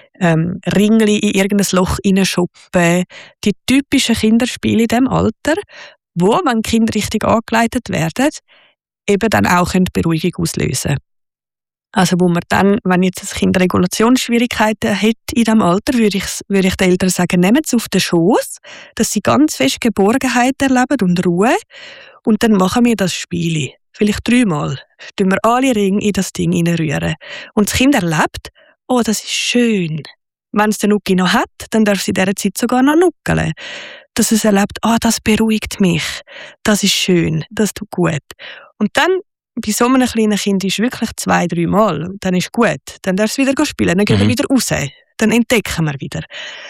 Ringli in irgendein Loch hineinschuppen. Die typischen Kinderspiele in diesem Alter, wo, wenn die Kinder richtig angeleitet werden, eben dann auch Beruhigung auslösen können. Also wo man dann, wenn jetzt das Kind Regulationsschwierigkeiten hat in diesem Alter, würde ich den Eltern sagen, nehmt es auf den Schoß, dass sie ganz fest Geborgenheit erleben und Ruhe. Und dann machen wir das Spiel. Vielleicht 3-mal. Tun wir alle Ringe in das Ding hineinrühren. Und das Kind erlebt, oh, das ist schön. Wenn es den Nucki noch hat, dann darf sie in dieser Zeit sogar noch nuckeln. Dass es erlebt, das beruhigt mich. Das ist schön, das tut gut. Und dann bei so einem kleinen Kind ist wirklich 2-3 Mal. Dann ist gut. Dann darf es wieder spielen. Dann gehen wir wieder raus. Dann entdecken wir wieder.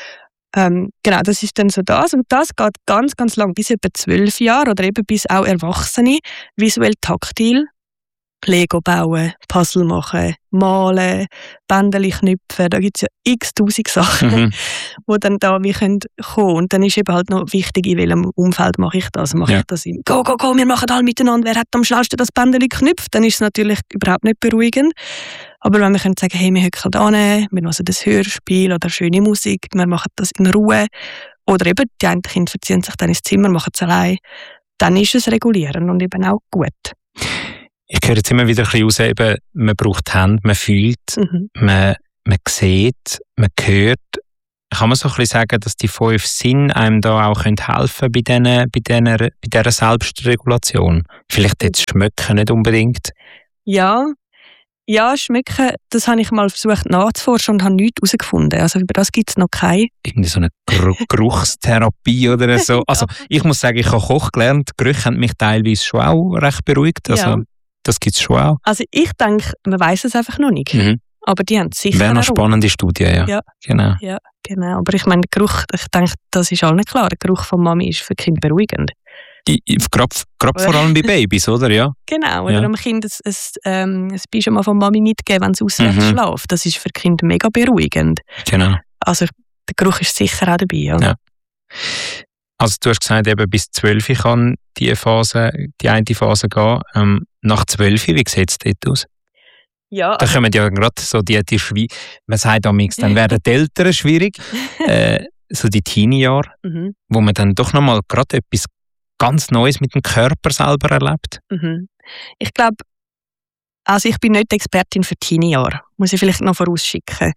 Genau, das ist dann so das. Und das geht ganz, ganz lang, bis etwa 12 Jahre oder eben bis auch Erwachsene visuell taktil Lego bauen, Puzzle machen, malen, Bändeli knüpfen, da gibt es ja x-tausend Sachen, die dann da wie kommen können. Und dann ist eben halt noch wichtig, in welchem Umfeld mache ich das. Mache ich das in «Go, wir machen alle miteinander, wer hat am schnellsten das Bändeli geknüpft?» Dann ist es natürlich überhaupt nicht beruhigend. Aber wenn wir können sagen, hey, wir hocken da hin, wir hören das Hörspiel oder schöne Musik, wir machen das in Ruhe, oder eben die einen Kinder verziehen sich dann ins Zimmer, machen es allein, dann ist es regulierend und eben auch gut. Ich höre jetzt immer wieder ein bisschen raus, eben, man braucht die Hände, man fühlt, man sieht, man hört. Kann man so ein bisschen sagen, dass die 5 Sinne einem da auch helfen können bei dieser Selbstregulation? Vielleicht jetzt schmecken nicht unbedingt. Ja, schmecken, das habe ich mal versucht nachzuforschen und habe nichts herausgefunden. Also über das gibt es noch keine. Irgendwie so eine Geruchstherapie oder so. Also ich muss sagen, ich habe Koch gelernt, Gerüche haben mich teilweise schon auch recht beruhigt. Also das gibt es schon auch. Also ich denke, man weiss es einfach noch nicht. Aber die haben es sicher. Wäre eine spannende Studie, ja. Genau. Ja, genau. Aber ich meine, der Geruch, ich denke, das ist allen klar. Der Geruch von Mami ist für Kinder beruhigend. Gerade vor allem bei Babys, oder? Ja. Genau. Oder einem Kind ein Pyjama von Mami mitgeben, wenn es auswärts schläft. Das ist für Kinder mega beruhigend. Genau. Also der Geruch ist sicher auch dabei. Ja. Also du hast gesagt, eben bis 12 kann die eine Phase gehen. Nach 12, wie sieht es dort aus? Ja, da kommen ja gerade so die man sagt damals, dann werden die Eltern schwierig. So die Teenie-Jahre, wo man dann doch nochmal gerade etwas ganz Neues mit dem Körper selber erlebt. Ich glaube, also ich bin nicht Expertin für Teenie-Jahre, muss ich vielleicht noch vorausschicken.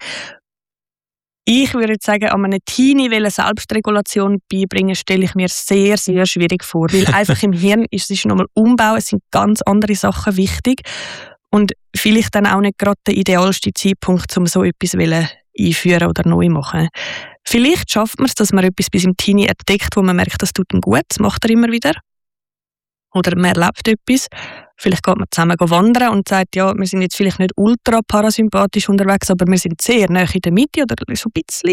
Ich würde sagen, an einem Teenie Selbstregulation beibringen, stelle ich mir sehr, sehr schwierig vor, weil einfach im Hirn ist es nochmal Umbau, es sind ganz andere Sachen wichtig und vielleicht dann auch nicht gerade der idealste Zeitpunkt, um so etwas einführen oder neu machen. Vielleicht schafft man es, dass man etwas bis im Teenie entdeckt, wo man merkt, das tut ihm gut, das macht er immer wieder. Oder man erlebt etwas. Vielleicht geht man zusammen wandern und sagt, ja, wir sind jetzt vielleicht nicht ultra parasympathisch unterwegs, aber wir sind sehr nah in der Mitte oder so ein bisschen.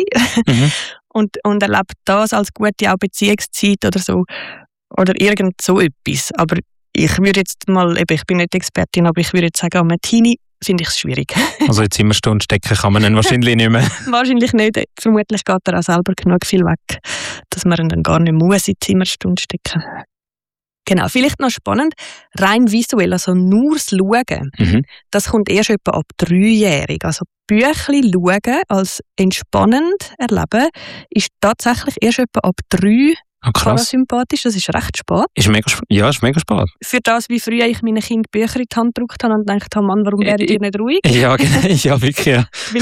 Und erlebt das als gute auch Beziehungszeit oder so. Oder irgend so etwas. Aber ich würde jetzt mal, ich bin nicht Expertin, aber ich würde jetzt sagen, am Teenie finde ich es schwierig. Also in Zimmerstunde stecken kann man ihn wahrscheinlich nicht mehr. Wahrscheinlich nicht. Vermutlich geht er auch selber genug viel weg, dass man ihn dann gar nicht muss in die Zimmerstunde stecken. Genau, vielleicht noch spannend, rein visuell, also nur das Schauen, das kommt erst etwa ab 3-jährig. Also Büchli schauen als entspannend erleben ist tatsächlich erst etwa ab 3 parasympathisch, das ist recht spät. Ist mega spät. Für das, wie früher ich meinen Kindern Bücher in die Hand gedrückt habe und gedacht habe, Mann, warum werdet ihr nicht ruhig? Ja, genau. Ja, wirklich, ja.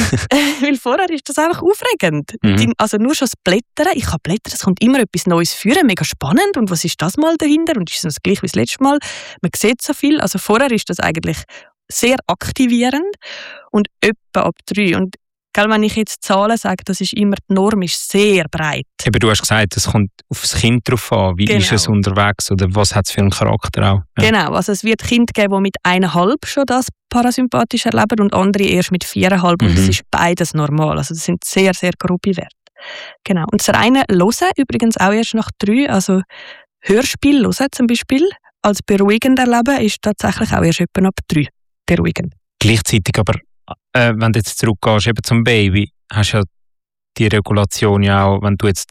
Weil vorher ist das einfach aufregend. Also nur schon das Blättern, ich kann blättern, es kommt immer etwas Neues führen, mega spannend. Und was ist das mal dahinter? Und ist es gleich wie das letzte Mal? Man sieht so viel. Also vorher ist das eigentlich sehr aktivierend und etwa ab 3. Und wenn ich jetzt Zahlen sage, das ist immer, die Norm ist sehr breit. Aber du hast gesagt, es kommt auf das Kind drauf an. Wie ist es unterwegs oder was hat es für einen Charakter auch? Ja. Genau, also es wird Kinder geben, die mit 1,5 schon das parasympathisch erleben und andere erst mit 4,5 und das ist beides normal. Also das sind sehr, sehr grobe Werte. Genau. Und das reine Hören übrigens auch erst nach 3, also Hörspiel hören zum Beispiel, als beruhigend erleben, ist tatsächlich auch erst etwa ab 3 beruhigend. Gleichzeitig aber, wenn du jetzt zurückgehst eben zum Baby, hast du ja die Regulation ja auch, wenn du jetzt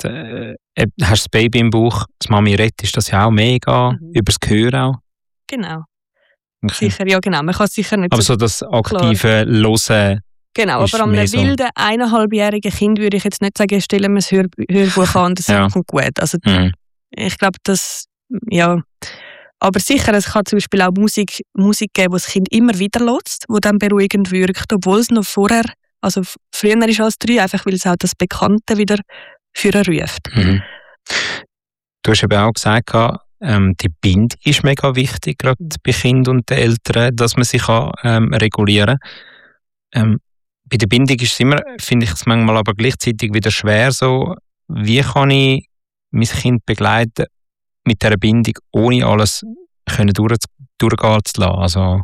hast das Baby im Bauch, das Mami redet, ist das ja auch mega, übers Gehör auch. Genau. Okay. Sicher, ja genau. Man kann sicher nicht aber so das aktive Hören. Genau, aber an einem wilden, 1,5-jährigen Kind würde ich jetzt nicht sagen, stellen wir das Hörbuch an, das kommt gut. Also ich glaube, das, ja. Aber sicher, es kann zum Beispiel auch Musik geben, die das Kind immer wieder hört, die dann beruhigend wirkt, obwohl es noch vorher, also früher ist als 3, einfach weil es auch das Bekannte wieder ruft. Du hast eben auch gesagt, die Bindung ist mega wichtig, gerade bei Kindern und den Eltern, dass man sich regulieren kann. Bei der Bindung ist es immer, finde ich es manchmal aber gleichzeitig wieder schwer, so, wie kann ich mein Kind begleiten mit dieser Bindung, ohne alles durchgehen zu lassen.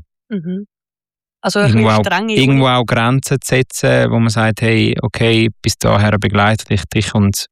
Also irgendwo auch Grenzen zu setzen, wo man sagt, hey, okay, bis dahin begleite ich dich. Und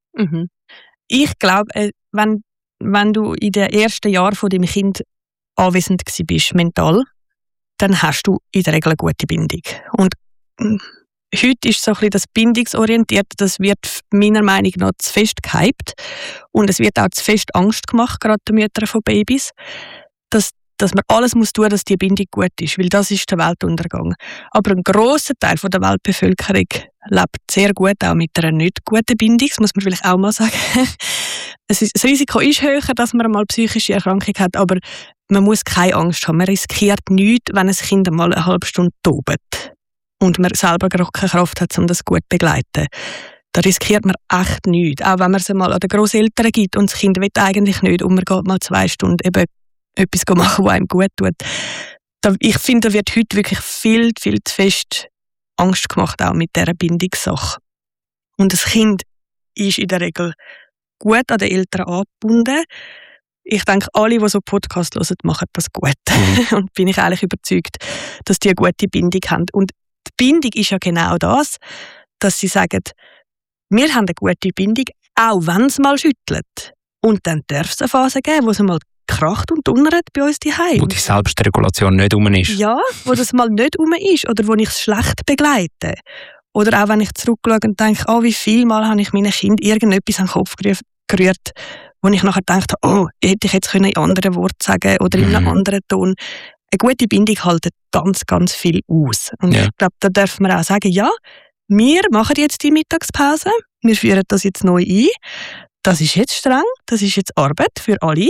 ich glaube, wenn du in den ersten Jahren von deinem Kind anwesend bist, mental, dann hast du in der Regel eine gute Bindung. Und heute ist so ein bisschen das Bindungsorientierte, das wird meiner Meinung nach zu fest gehypt. Und es wird auch zu fest Angst gemacht, gerade den Müttern von Babys, dass man alles tun muss, dass die Bindung gut ist, weil das ist der Weltuntergang. Aber ein grosser Teil der Weltbevölkerung lebt sehr gut, auch mit einer nicht guten Bindung, das muss man vielleicht auch mal sagen. Das Risiko ist höher, dass man mal psychische Erkrankung hat, aber man muss keine Angst haben. Man riskiert nichts, wenn ein Kind mal eine halbe Stunde tobt und man selber keine Kraft hat, um das gut zu begleiten. Da riskiert man echt nichts. Auch wenn man es mal an den Grosseltern gibt und das Kind will eigentlich nicht und man geht mal 2 Stunden eben etwas machen, was einem gut tut. Ich finde, da wird heute wirklich viel, viel zu fest Angst gemacht, auch mit dieser Bindungssache. Und das Kind ist in der Regel gut an den Eltern angebunden. Ich denke, alle, die so Podcasts hören, machen das gut. Und bin ich eigentlich überzeugt, dass die eine gute Bindung haben. Und die Bindung ist ja genau das, dass sie sagen, wir haben eine gute Bindung, auch wenn es mal schüttelt. Und dann darf es eine Phase geben, wo es mal kracht und donnert bei uns daheim. Wo die Selbstregulation nicht rum ist. Ja, wo das mal nicht rum ist oder wo ich es schlecht begleite. Oder auch wenn ich zurückschaue und denke, wie viel Mal habe ich meinen Kind irgendetwas an den Kopf gerührt, wo ich nachher gedacht habe, hätte ich jetzt in anderen Worten sagen oder in einem anderen Ton. Eine gute Bindung hält ganz, ganz viel aus. Und ich glaube, da darf man auch sagen, ja, wir machen jetzt die Mittagspause, wir führen das jetzt neu ein. Das ist jetzt streng, das ist jetzt Arbeit für alle.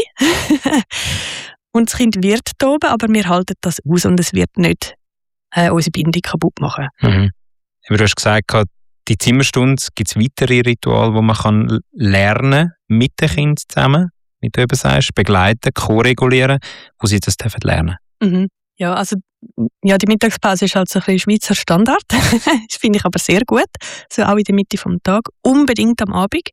Und das Kind wird toben, aber wir halten das aus und es wird nicht unsere Bindung kaputt machen. Mhm. Du hast gesagt, die Zimmerstunde gibt es weitere Rituale, die man kann lernen mit den Kindern zusammen, wie du eben sagst, begleiten, ko-regulieren, wo sie das lernen dürfen. Mhm. Ja, also die Mittagspause ist halt so ein bisschen Schweizer Standard. Das finde ich aber sehr gut. So auch in der Mitte des Tages. Unbedingt am Abend.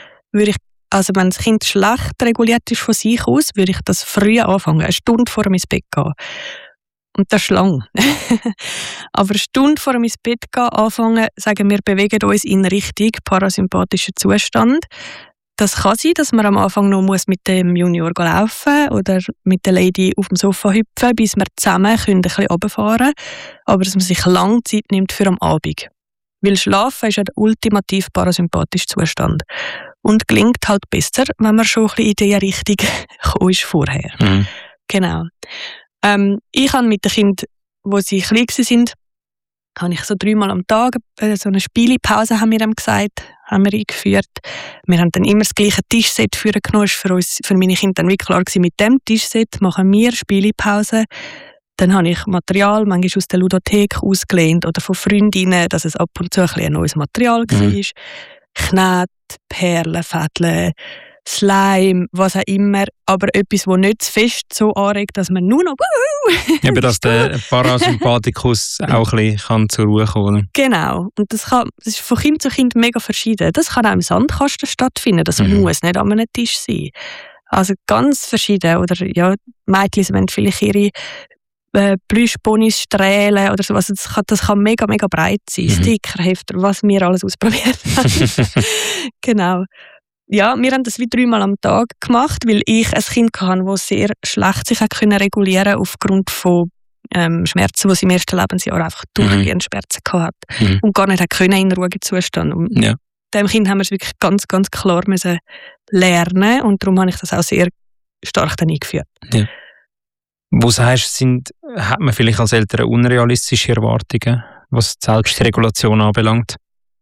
Wenn das Kind schlecht reguliert ist von sich aus, würde ich das früh anfangen, 1 Stunde vor dem ins Bett gehen. Und das ist lang. Aber 1 Stunde vor dem ins Bett gehen anfangen, sagen wir, bewegen uns in Richtung parasympathischer Zustand. Das kann sein, dass man am Anfang noch mit dem Junior laufen oder mit der Lady auf dem Sofa hüpfen, bis wir zusammen ein bisschen runterfahren können. Aber dass man sich lange Zeit nimmt für am Abend. Weil Schlafen ist ja der ultimativ parasympathische Zustand. Und gelingt halt besser, wenn man schon ein bisschen in diese Richtung gekommen ist vorher. Mhm. Genau. Ich habe mit den Kindern, als sie klein waren, habe ich so 3-mal am Tag so eine Spielepause, haben wir gesagt, haben wir eingeführt. Wir haben dann immer das gleiche Tischset genommen. Für meine Kinder dann wirklich klar gewesen, mit dem Tischset machen wir Spielepause. Dann habe ich Material, manchmal aus der Ludothek ausgelehnt oder von Freundinnen, dass es ab und zu ein neues Material war. Knete, Perlen, Fädel, Slime, was auch immer, aber etwas, das nicht zu fest so anregt, dass man nur noch eben, dass der Parasympathikus auch ein bisschen zur Ruhe kommen kann. Genau. Und das ist von Kind zu Kind mega verschieden. Das kann auch im Sandkasten stattfinden. Das muss nicht an einem Tisch sein. Also ganz verschieden. Oder ja, Mädchen wollen vielleicht ihre Plüschponys strählen oder so. Also das kann mega, mega breit sein. Sticker, Hefter, was wir alles ausprobiert haben. Genau. Ja, wir haben das wie 3-mal am Tag gemacht, weil ich ein Kind hatte, das sehr schlecht sich regulieren konnte aufgrund von Schmerzen, die sie im ersten Lebensjahr einfach durchgehend Schmerzen hatte. Und gar nicht können in ruhigen Zustand. Und dem Kind haben wir es wirklich ganz, ganz klar müssen lernen und darum habe ich das auch sehr stark dann eingeführt. Ja. Wo sagst du, hat man vielleicht als Eltern unrealistische Erwartungen, was die Selbstregulation anbelangt?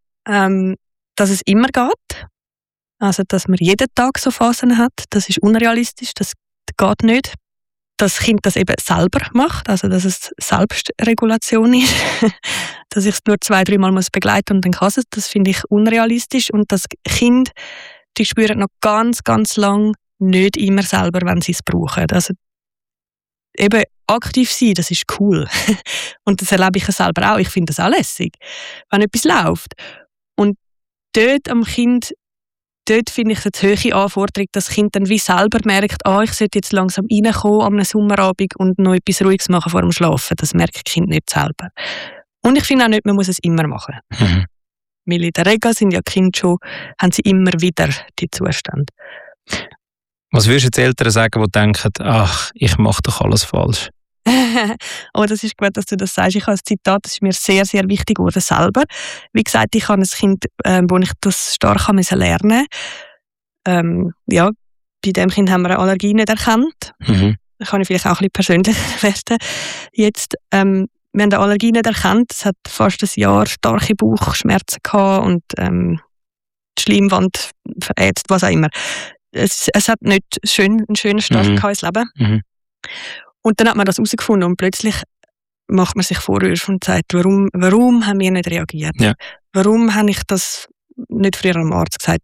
Dass es immer geht. Also, dass man jeden Tag so Phasen hat, das ist unrealistisch, das geht nicht. Dass das Kind das eben selber macht, also dass es Selbstregulation ist. Dass ich es nur 2-3 Mal begleiten muss und dann kann es, das finde ich unrealistisch. Und das Kind, die spüren noch ganz, ganz lang nicht immer selber, wenn sie es brauchen. Also eben aktiv sein, das ist cool. Und das erlebe ich ja selber auch. Ich finde das auch lässig, wenn etwas läuft. Und dort am Kind, dort finde ich die hohe Anforderung, dass das Kind dann wie selber merkt, ich sollte jetzt langsam reinkommen an einem Sommerabend und noch etwas Ruhiges machen vor dem Schlafen. Das merkt das Kind nicht selber. Und ich finde auch nicht, man muss es immer machen. Weil in der Regel sind ja Kinder schon, haben sie immer wieder die Zustände. Was würdest du jetzt Eltern sagen, die denken, ich mache doch alles falsch? Oh, das ist gut, dass du das sagst. Ich habe ein Zitat, das ist mir sehr, sehr wichtig geworden selber. Wie gesagt, ich habe ein Kind, wo ich das stark lernen musste. Ja, bei dem Kind haben wir eine Allergie nicht erkannt. Da kann ich vielleicht auch ein bisschen persönlicher werden. Jetzt, wir haben eine Allergie nicht erkannt. Es hat fast ein Jahr starke Bauchschmerzen gehabt und die Schleimwand verätzt, was auch immer. Es hat nicht einen schönen Start gehabt ins Leben. Und dann hat man das herausgefunden und plötzlich macht man sich Vorwürfe und sagt, warum haben wir nicht reagiert? Ja. Warum habe ich das nicht früher am Arzt gesagt?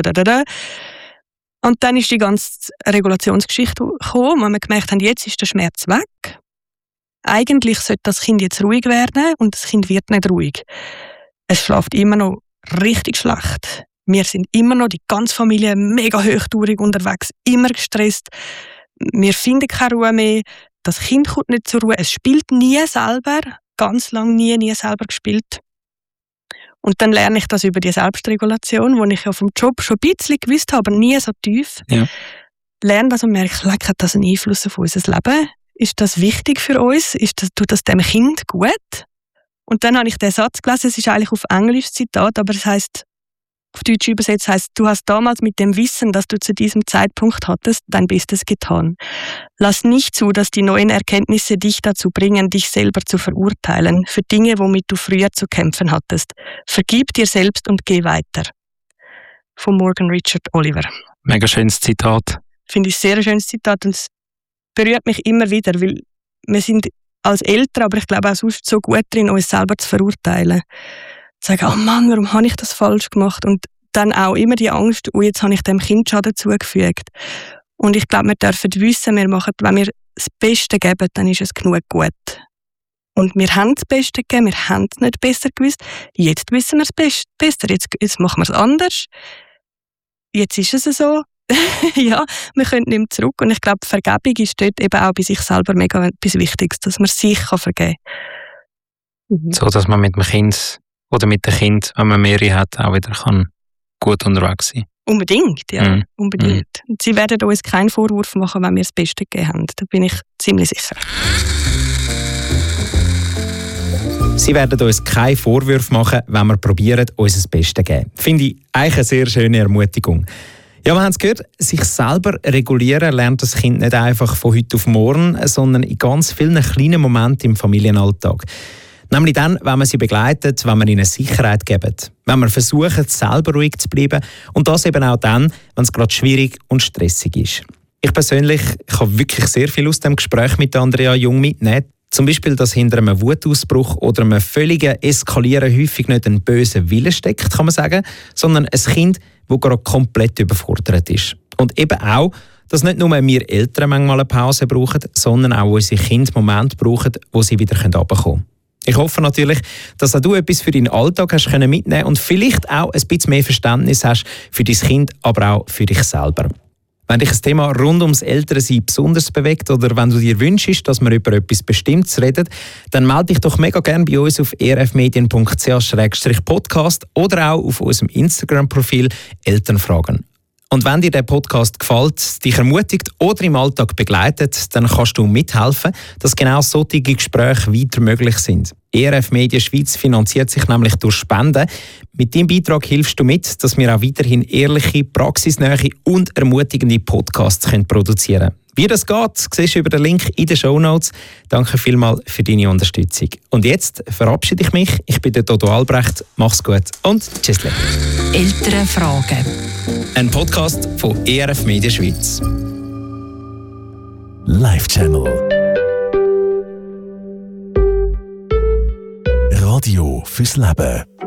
Und dann ist die ganze Regulationsgeschichte gekommen, wo wir gemerkt haben, jetzt ist der Schmerz weg. Eigentlich sollte das Kind jetzt ruhig werden und das Kind wird nicht ruhig. Es schläft immer noch richtig schlecht. Wir sind immer noch, die ganze Familie, mega hochtourig unterwegs, immer gestresst. Wir finden keine Ruhe mehr. Das Kind kommt nicht zur Ruhe. Es spielt nie selber, ganz lange nie selber gespielt. Und dann lerne ich das über die Selbstregulation, wo ich ja vom Job schon ein bisschen gewusst habe, aber nie so tief. Ja. Lerne das und merke, hat das einen Einfluss auf unser Leben? Ist das wichtig für uns? Tut das dem Kind gut? Und dann habe ich den Satz gelesen, es ist eigentlich auf Englisch Zitat, aber es heisst, auf Deutsch übersetzt heisst, du hast damals mit dem Wissen, das du zu diesem Zeitpunkt hattest, dein Bestes getan. Lass nicht zu, dass die neuen Erkenntnisse dich dazu bringen, dich selber zu verurteilen für Dinge, womit du früher zu kämpfen hattest. Vergib dir selbst und geh weiter. Von Morgan Richard Oliver. Mega schönes Zitat. Finde ich ein sehr schönes Zitat und es berührt mich immer wieder, weil wir sind als Eltern, aber ich glaube auch sonst so gut drin, uns selber zu verurteilen. Sagen, oh Mann, warum habe ich das falsch gemacht? Und dann auch immer die Angst, oh, jetzt habe ich dem Kind Schaden zugefügt. Und ich glaube, wir dürfen wissen, wenn wir das Beste geben, dann ist es genug gut. Und wir haben das Beste gegeben, wir haben es nicht besser gewusst. Jetzt wissen wir es besser, jetzt machen wir es anders. Jetzt ist es so. Ja, wir können nicht mehr zurück. Und ich glaube, Vergebung ist dort eben auch bei sich selber mega etwas Wichtiges, dass man sich vergeben kann. So, dass man mit dem Kind oder mit dem Kind, wenn man mehrere hat, auch wieder kann gut unterwegs sein. Unbedingt, ja. Unbedingt. Und sie werden uns keinen Vorwurf machen, wenn wir das Beste gegeben haben. Da bin ich ziemlich sicher. Sie werden uns keine Vorwürfe machen, wenn wir probieren, uns das Beste zu geben. Finde ich eigentlich eine sehr schöne Ermutigung. Ja, wir haben es gehört, sich selber regulieren lernt das Kind nicht einfach von heute auf morgen, sondern in ganz vielen kleinen Momenten im Familienalltag. Nämlich dann, wenn man sie begleitet, wenn man ihnen Sicherheit gibt, wenn man versucht, selber ruhig zu bleiben und das eben auch dann, wenn es gerade schwierig und stressig ist. Ich persönlich habe wirklich sehr viel aus dem Gespräch mit Andrea Jung mitnehmen. Zum Beispiel, dass hinter einem Wutausbruch oder einem völligen Eskalieren häufig nicht ein böser Wille steckt, kann man sagen, sondern ein Kind, das gerade komplett überfordert ist. Und eben auch, dass nicht nur wir Eltern manchmal eine Pause brauchen, sondern auch unsere Kinder Momente brauchen, wo sie wieder runterkommen können. Ich hoffe natürlich, dass auch du etwas für deinen Alltag hast mitnehmen können und vielleicht auch ein bisschen mehr Verständnis hast für dein Kind, aber auch für dich selber. Wenn dich ein Thema rund ums Elternsein besonders bewegt oder wenn du dir wünschst, dass wir über etwas Bestimmtes reden, dann melde dich doch mega gerne bei uns auf erfmedien.ch/podcast oder auch auf unserem Instagram-Profil Elternfragen. Und wenn dir der Podcast gefällt, dich ermutigt oder im Alltag begleitet, dann kannst du mithelfen, dass genau solche Gespräche weiter möglich sind. ERF Medien Schweiz finanziert sich nämlich durch Spenden. Mit deinem Beitrag hilfst du mit, dass wir auch weiterhin ehrliche, praxisnähe und ermutigende Podcasts produzieren können. Wie das geht, siehst du über den Link in den Shownotes. Danke vielmals für deine Unterstützung. Und jetzt verabschiede ich mich. Ich bin der Dodo Albrecht. Mach's gut und tschüss. Elternfragen. Ein Podcast von ERF Medien Schweiz. Live Channel. Radio fürs Leben.